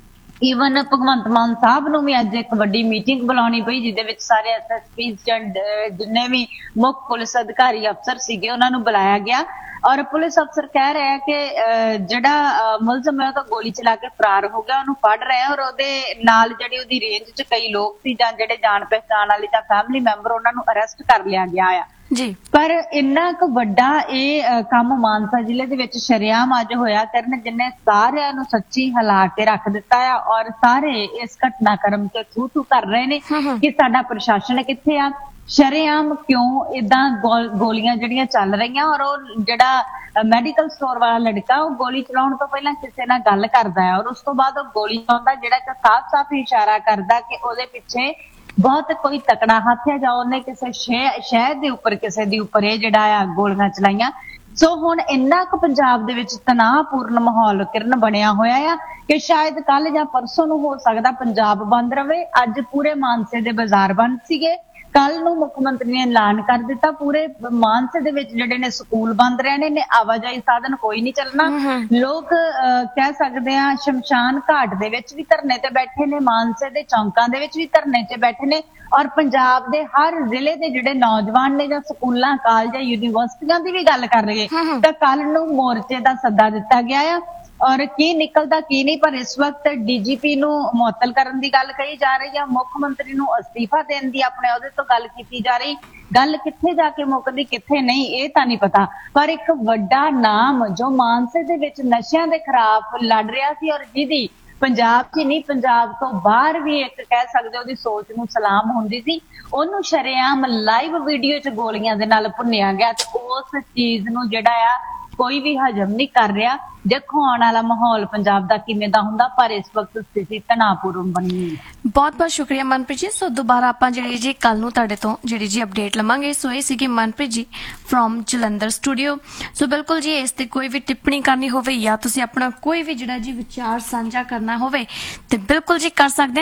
ਈਵਨ ਭਗਵੰਤ ਮਾਨ ਸਾਹਿਬ ਨੂੰ ਵੀ ਅੱਜ ਇੱਕ ਵੱਡੀ ਮੀਟਿੰਗ ਬੁਲਾਉਣੀ ਪਈ ਜਿਹਦੇ ਵਿੱਚ ਸਾਰੇ ਐਸਐਸਪੀ ਜਿੰਨੇ ਵੀ ਮੁੱਖ ਪੁਲਿਸ ਅਧਿਕਾਰੀ ਅਫਸਰ ਸੀਗੇ ਉਹਨਾਂ ਨੂੰ ਬੁਲਾਇਆ ਗਿਆ। ਔਰ ਪੁਲਿਸ ਅਫਸਰ ਕਹਿ ਰਿਹਾ ਕਿ ਜਿਹੜਾ ਮੁਲਜ਼ਮ ਹੈ ਉਹ ਤਾਂ ਗੋਲੀ ਚਲਾ ਕੇ ਫਰਾਰ ਹੋ ਗਿਆ, ਉਹਨੂੰ ਫੜ ਰਹੇ ਔਰ ਉਹਦੇ ਨਾਲ ਜਿਹੜੀ ਉਹਦੀ ਰੇਂਜ 'ਚ ਕਈ ਲੋਕ ਸੀ ਜਾਂ ਜਿਹੜੇ ਜਾਣ ਪਹਿਚਾਣ ਵਾਲੇ ਜਾਂ ਫੈਮਿਲੀ ਮੈਂਬਰ, ਉਹਨਾਂ ਨੂੰ ਅਰੈਸਟ ਕਰ ਲਿਆ ਗਿਆ ਆ ਜੀ। ਪਰ ਇੰਨਾ ਕੁ ਵੱਡਾ ਇਹ ਕੰਮ ਮਾਨਸਾ ਜ਼ਿਲ੍ਹੇ ਦੇ ਵਿੱਚ ਸ਼ਰੇਆਮ ਅੱਜ ਹੋਇਆ ਕਰਨ, ਜਿੰਨੇ ਸਾਰਿਆਂ ਨੂੰ ਸੱਚੀ ਹਿਲਾ ਕੇ ਰੱਖ ਦਿੱਤਾ ਆ ਔਰ ਸਾਰੇ ਇਸ ਘਟਨਾਕ੍ਰਮ ਤੇ ਥੂ ਕਰ ਰਹੇ ਨੇ ਕਿ ਸਾਡਾ ਪ੍ਰਸ਼ਾਸਨ ਕਿੱਥੇ ਆ। ਸ਼ਰੇਆਮ ਕਿਉਂ ਇਦਾਂ ਗੋਲੀਆਂ ਜਿਹੜੀਆਂ ਚੱਲ ਰਹੀਆਂ, ਔਰ ਉਹ ਜਿਹੜਾ ਮੈਡੀਕਲ ਸਟੋਰ ਵਾਲਾ ਲੜਕਾ ਉਹ ਗੋਲੀ ਚਲਾਉਣ ਤੋਂ ਪਹਿਲਾਂ ਕਿਸੇ ਨਾਲ ਗੱਲ ਕਰਦਾ ਹੈ ਔਰ ਉਸ ਤੋਂ ਬਾਅਦ ਉਹ ਗੋਲੀ ਚਲਾਉਂਦਾ, ਜਿਹੜਾ ਕਿ ਸਾਫ਼-ਸਾਫ਼ ਇਸ਼ਾਰਾ ਕਰਦਾ ਕਿ ਉਹਦੇ ਪਿੱਛੇ ਬਹੁਤ ਕੋਈ ਤਕੜਾ ਹੱਥ ਹੈ ਜਾਂ ਉਹਨੇ ਕਿਸੇ ਸ਼ਹਿਰ ਦੇ ਉੱਪਰ ਕਿਸੇ ਦੇ ਉੱਪਰ ਇਹ ਜਿਹੜਾ ਆ ਗੋਲੀਆਂ ਚਲਾਈਆਂ। ਸੋ ਹੁਣ ਇੰਨਾ ਕੁ ਪੰਜਾਬ ਦੇ ਵਿੱਚ ਤਣਾਅਪੂਰਨ ਮਾਹੌਲ ਕਿਰਨ ਬਣਿਆ ਹੋਇਆ ਆ ਕਿ ਸ਼ਾਇਦ ਕੱਲ ਜਾਂ ਪਰਸੋਂ ਨੂੰ ਹੋ ਸਕਦਾ ਪੰਜਾਬ ਬੰਦ ਰਵੇ। ਅੱਜ ਪੂਰੇ ਮਾਨਸੇ ਦੇ ਬਾਜ਼ਾਰ ਬੰਦ ਸੀਗੇ, ਕੱਲ ਨੂੰ ਮੁੱਖ ਮੰਤਰੀ ਨੇ ਐਲਾਨ ਕਰ ਦਿੱਤਾ ਪੂਰੇ ਮਾਨਸੇ ਦੇ ਵਿੱਚ ਜਿਹੜੇ ਨੇ ਸਕੂਲ ਬੰਦ ਰਹਿਣੇ ਨੇ, ਆਵਾਜਾਈ ਸਾਧਨ ਕੋਈ ਨਹੀਂ ਚੱਲਣਾ। ਲੋਕ ਕਹਿ ਸਕਦੇ ਆ ਸ਼ਮਸ਼ਾਨ ਘਾਟ ਦੇ ਵਿੱਚ ਵੀ ਧਰਨੇ ਤੇ ਬੈਠੇ ਨੇ, ਮਾਨਸੇ ਦੇ ਚੌਂਕਾਂ ਦੇ ਵਿੱਚ ਵੀ ਧਰਨੇ ਤੇ ਬੈਠੇ ਨੇ ਔਰ ਪੰਜਾਬ ਦੇ ਹਰ ਜ਼ਿਲ੍ਹੇ ਦੇ ਜਿਹੜੇ ਨੌਜਵਾਨ ਨੇ ਜਾਂ ਸਕੂਲਾਂ, ਕਾਲਜਾਂ, ਯੂਨੀਵਰਸਿਟੀਆਂ ਦੀ ਵੀ ਗੱਲ ਕਰ ਲਈਏ ਤਾਂ ਕੱਲ ਨੂੰ ਮੋਰਚੇ ਦਾ ਸੱਦਾ ਦਿੱਤਾ ਗਿਆ ਆ। ਔਰ ਕੀ ਨਿਕਲਦਾ ਕੀ ਨਹੀਂ, ਪਰ ਇਸ ਵਕਤ ਡੀਜੀਪੀ ਨੂੰ ਮੁਅੱਤਲ ਕਰਨ ਦੀ ਗੱਲ ਕਹੀ ਜਾ ਰਹੀ ਹੈ, ਮੁੱਖ ਮੰਤਰੀ ਨੂੰ ਅਸਤੀਫਾ ਦੇਣ ਦੀ ਆਪਣੇ ਅਹੁਦੇ ਤੋਂ ਗੱਲ ਕੀਤੀ ਜਾ ਰਹੀ। ਗੱਲ ਕਿੱਥੇ ਜਾ ਕੇ ਮੁੱਕਦੀ ਕਿੱਥੇ ਨਹੀਂ ਇਹ ਤਾਂ ਨਹੀਂ ਪਤਾ, ਪਰ ਇੱਕ ਵੱਡਾ ਨਾਮ ਜੋ ਮਾਨਸੇ ਦੇ ਵਿੱਚ ਨਸ਼ਿਆਂ ਦੇ ਖਿਲਾਫ ਲੜ ਰਿਹਾ ਸੀ ਔਰ ਜਿਹਦੀ ਪੰਜਾਬ 'ਚ ਨਹੀਂ ਪੰਜਾਬ ਤੋਂ ਬਾਹਰ ਵੀ ਇੱਕ ਕਹਿ ਸਕਦੇ ਉਹਦੀ ਸੋਚ ਨੂੰ ਸਲਾਮ ਹੁੰਦੀ ਸੀ, ਉਹਨੂੰ ਸ਼ਰੇਆਮ ਲਾਈਵ ਵੀਡੀਓ 'ਚ ਗੋਲੀਆਂ ਦੇ ਨਾਲ ਭੁੰਨਿਆ ਗਿਆ ਤੇ ਉਸ ਚੀਜ਼ ਨੂੰ ਜਿਹੜਾ ਆ ਕੋਈ ਵੀ ਹਜਮ ਨਹੀਂ ਕਰ ਰਿਹਾ। ਦੇਖੋ ਆਉਣ ਵਾਲਾ ਮਾਹੌਲ ਪੰਜਾਬ ਦਾ ਕਿਵੇਂ ਦਾ ਹੁੰਦਾ, ਪਰ ਇਸ ਵਕਤ ਸਥਿਤੀ ਤਣਾਅਪੂਰਨ ਬਣੀ ਹੋਈ ਹੈ। ਬਹੁਤ ਬਹੁਤ ਸ਼ੁਕਰੀਆ ਮਨਪ੍ਰੀਤ ਜੀ। ਸੋ ਦੁਬਾਰਾ ਆਪਾਂ ਜਿਹੜੀ ਜੀ ਕੱਲ ਨੂੰ ਤੁਹਾਡੇ ਤੋਂ ਜਿਹੜੀ ਜੀ ਅਪਡੇਟ ਲਵਾਂਗੇ। ਸੋ ਇਹ ਸੀਗੀ ਮਨਪ੍ਰੀਤ ਜੀ ਫਰੋਮ ਜਲੰਧਰ ਸਟੂਡੀਓ। ਸੋ ਬਿਲਕੁਲ ਜੀ ਇਸ ਤੇ ਕੋਈ ਵੀ ਟਿੱਪਣੀ ਕਰਨੀ ਹੋਵੇ ਜਾਂ ਤੁਸੀਂ ਆਪਣਾ ਕੋਈ ਵੀ ਜਿਹੜਾ ਜੀ ਵਿਚਾਰ ਸਾਂਝਾ ਕਰਨਾ ਹੋਵੇ ਤੇ ਬਿਲਕੁਲ ਜੀ ਕਰ ਸਕਦੇ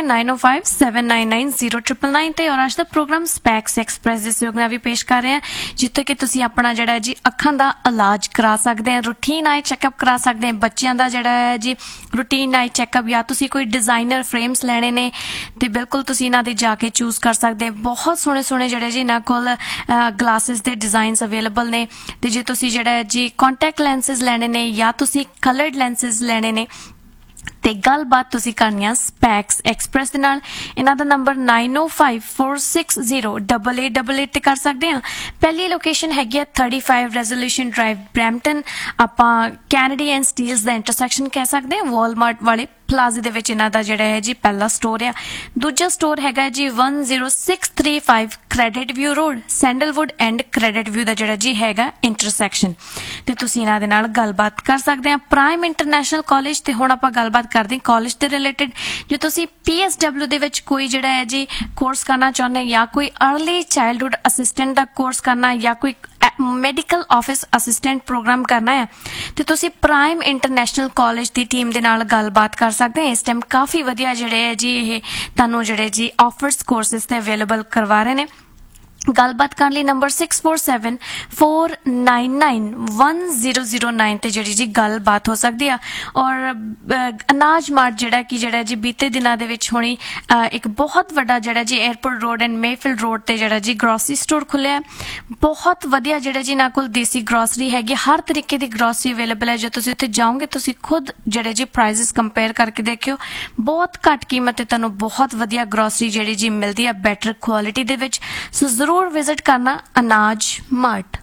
9057990999 ਤੇ। ਔਰ ਅੱਜ ਦਾ ਪ੍ਰੋਗਰਾਮ ਸਪੈਕਸ ਐਕਸਪ੍ਰੈਸ ਦੇ ਸਹਿਯੋਗ ਨਾਲ ਵੀ ਪੇਸ਼ ਕਰ ਰਹੇ ਹਾਂ, ਜਿੱਥੇ ਕਿ ਤੁਸੀਂ ਆਪਣਾ ਜਿਹੜਾ ਜੀ ਅੱਖਾਂ ਦਾ ਇਲਾਜ ਕਰਾ ਸਕਦੇ ਆ, ਰੂਟੀਨ ਆਈ ਚੈੱਕਅਪ ਕਰਾ ਸਕਦੇ ਆ, ਬੱਚਿਆਂ ਦਾ ਜਿਹੜਾ ਹੈ ਜੀ ਰੂਟੀਨ ਆਈ ਚੈੱਕਅਪ, ਜਾਂ ਤੁਸੀਂ ਕੋਈ ਡਿਜ਼ਾਈਨਰ ਫਰੇਮਸ ਲੈਣੇ ਨੇ ਤੇ ਬਿਲਕੁਲ ਤੁਸੀਂ ਇਹਨਾਂ ਦੇ ਜਾ ਕੇ ਚੂਜ਼ ਕਰ ਸਕਦੇ। ਬਹੁਤ ਸੋਹਣੇ ਸੋਹਣੇ ਜਿਹੜੇ ਜੀ ਇਹਨਾਂ ਕੋਲ ਗਲਾਸਿਸ ਦੇ ਡਿਜ਼ਾਈਨਸ ਅਵੇਲੇਬਲ ਨੇ। ਤੇ ਜੇ ਤੁਸੀਂ ਜਿਹੜਾ ਜੀ ਕੰਟੈਕਟ ਲੈਂਸਿਸ ਲੈਣੇ ਨੇ ਜਾਂ ਤੁਸੀਂ ਕਲਰਡ ਲੈਂਸਿਸ ਲੈਣੇ ਨੇ ਤੇ ਗੱਲਬਾਤ ਤੁਸੀਂ ਕਰਨੀ ਆ ਸਪੈਕਸ ਐਕਸਪ੍ਰੈਸ ਦੇ ਨਾਲ। ਇਹਨਾਂ ਦਾ ਨੰਬਰ 9054608888 ਤੇ ਕਰ ਸਕਦੇ ਆ। ਪਹਿਲੀ ਲੋਕੇਸ਼ਨ ਹੈਗੀ ਆ 35 ਰੈਜ਼ੋਲੂਸ਼ਨ ਡਰਾਈਵ ਬਰੈਂਪਟਨ। ਆਪਾਂ Kennedy and Steeles the intersection ਕਹਿ ਸਕਦੇ ਆ, ਵਾਲਮਾਰਟ ਵਾਲੇ ਪਲਾਜ਼ੇ ਦੇ ਵਿੱਚ ਇਹਨਾਂ ਦਾ ਜਿਹੜਾ ਹੈ ਜੀ ਪਹਿਲਾ ਸਟੋਰ ਆ। ਦੂਜਾ ਸਟੋਰ ਹੈਗਾ ਜੀ 10635 credit view road, sandalwood and credit view ਦਾ ਜਿਹੜਾ ਜੀ ਹੈਗਾ ਇੰਟਰਸੈਕਸ਼ਨ, ਤੇ ਤੁਸੀਂ ਇਹਨਾਂ ਦੇ ਨਾਲ ਗੱਲਬਾਤ ਕਰ ਸਕਦੇ ਆ। ਪ੍ਰਾਈਮ ਇੰਟਰਨੈਸ਼ਨਲ ਕਾਲਜ ਤੇ ਹੁਣ ਆਪਾਂ ਗੱਲਬਾਤ ਕਰਦੇ ਕਾਲਜ ਦੇ ਰਿਲੇਟਡ। ਜੇ ਤੁਸੀਂ PSW ਦੇ ਵਿੱਚ ਕੋਈ ਜਿਹੜਾ ਹੈ ਜੀ ਕੋਰਸ ਕਰਨਾ ਚਾਹੁੰਦੇ ਜਾਂ ਕੋਈ अर्ਲੀ ਚਾਈਲਡਹੁੱਡ ਅਸਿਸਟੈਂਟ ਦਾ ਕੋਰਸ ਕਰਨਾ ਜਾਂ ਕੋਈ ਮੈਡੀਕਲ ਆਫਿਸ ਅਸਿਸਟੈਂਟ ਪ੍ਰੋਗਰਾਮ ਕਰਨਾ ਹੈ ਤੇ ਤੁਸੀਂ ਪ੍ਰਾਈਮ ਇੰਟਰਨੈਸ਼ਨਲ ਕਾਲਜ ਦੀ ਟੀਮ ਦੇ ਨਾਲ ਗੱਲਬਾਤ ਕਰ ਸਕਦੇ ਆ। ਇਸ ਟਾਈਮ ਕਾਫੀ ਵਧੀਆ ਜਿਹੜੇ ਹੈ ਜੀ ਇਹ ਤੁਹਾਨੂੰ ਜਿਹੜੇ ਜੀ ਆਫਰਸ ਕੋਰਸਿਸ ਤੇ ਅਵੇਲੇਬਲ ਕਰਵਾ ਰਹੇ ਨੇ। ਗੱਲਬਾਤ ਕਰਨ ਲਈ ਨੰਬਰ 6474991009 ਤੇ ਜਿਹੜੀ ਜੀ ਗੱਲਬਾਤ ਹੋ ਸਕਦੀ ਆ। ਔਰ ਅਨਾਜ ਮਾਰਟ ਜਿਹੜਾ ਜੀ ਬੀਤੇ ਦਿਨਾਂ ਦੇ ਵਿੱਚ ਹੋਣੀ ਇੱਕ ਬਹੁਤ ਵੱਡਾ ਜਿਹੜਾ ਜੀ airport road and Mayfield road ਤੇ ਜਿਹੜਾ ਜੀ ਗਰੋਸਰੀ ਸਟੋਰ ਖੁੱਲਿਆ। ਬਹੁਤ ਵਧੀਆ ਜਿਹੜਾ ਜੀ ਇਹਨਾਂ ਕੋਲ ਦੇਸੀ ਗਰੋਸਰੀ ਹੈਗੀ, ਹਰ ਤਰੀਕੇ ਦੀ ਗਰੋਸਰੀ ਅਵੇਲੇਬਲ ਹੈ। ਜੇ ਤੁਸੀਂ ਉੱਥੇ ਜਾਓਗੇ ਤੁਸੀਂ ਖੁਦ ਜਿਹੜੇ ਜੀ ਪ੍ਰਾਈਸਿਸ ਕੰਪੇਅਰ ਕਰਕੇ ਦੇਖਿਓ, ਬਹੁਤ ਘੱਟ ਕੀਮਤ ਤੇ ਤੁਹਾਨੂੰ ਬਹੁਤ ਵਧੀਆ ਗਰੋਸਰੀ ਜਿਹੜੀ ਜੀ ਮਿਲਦੀ ਹੈ ਬੈਟਰ ਕੁਆਲਿਟੀ ਦੇ ਵਿੱਚ। ਸੋ ਜ਼ਰੂਰ ਵਿਜ਼ਿਟ ਕਰਨਾ ਅਨਾਜ ਮਾਰਟ।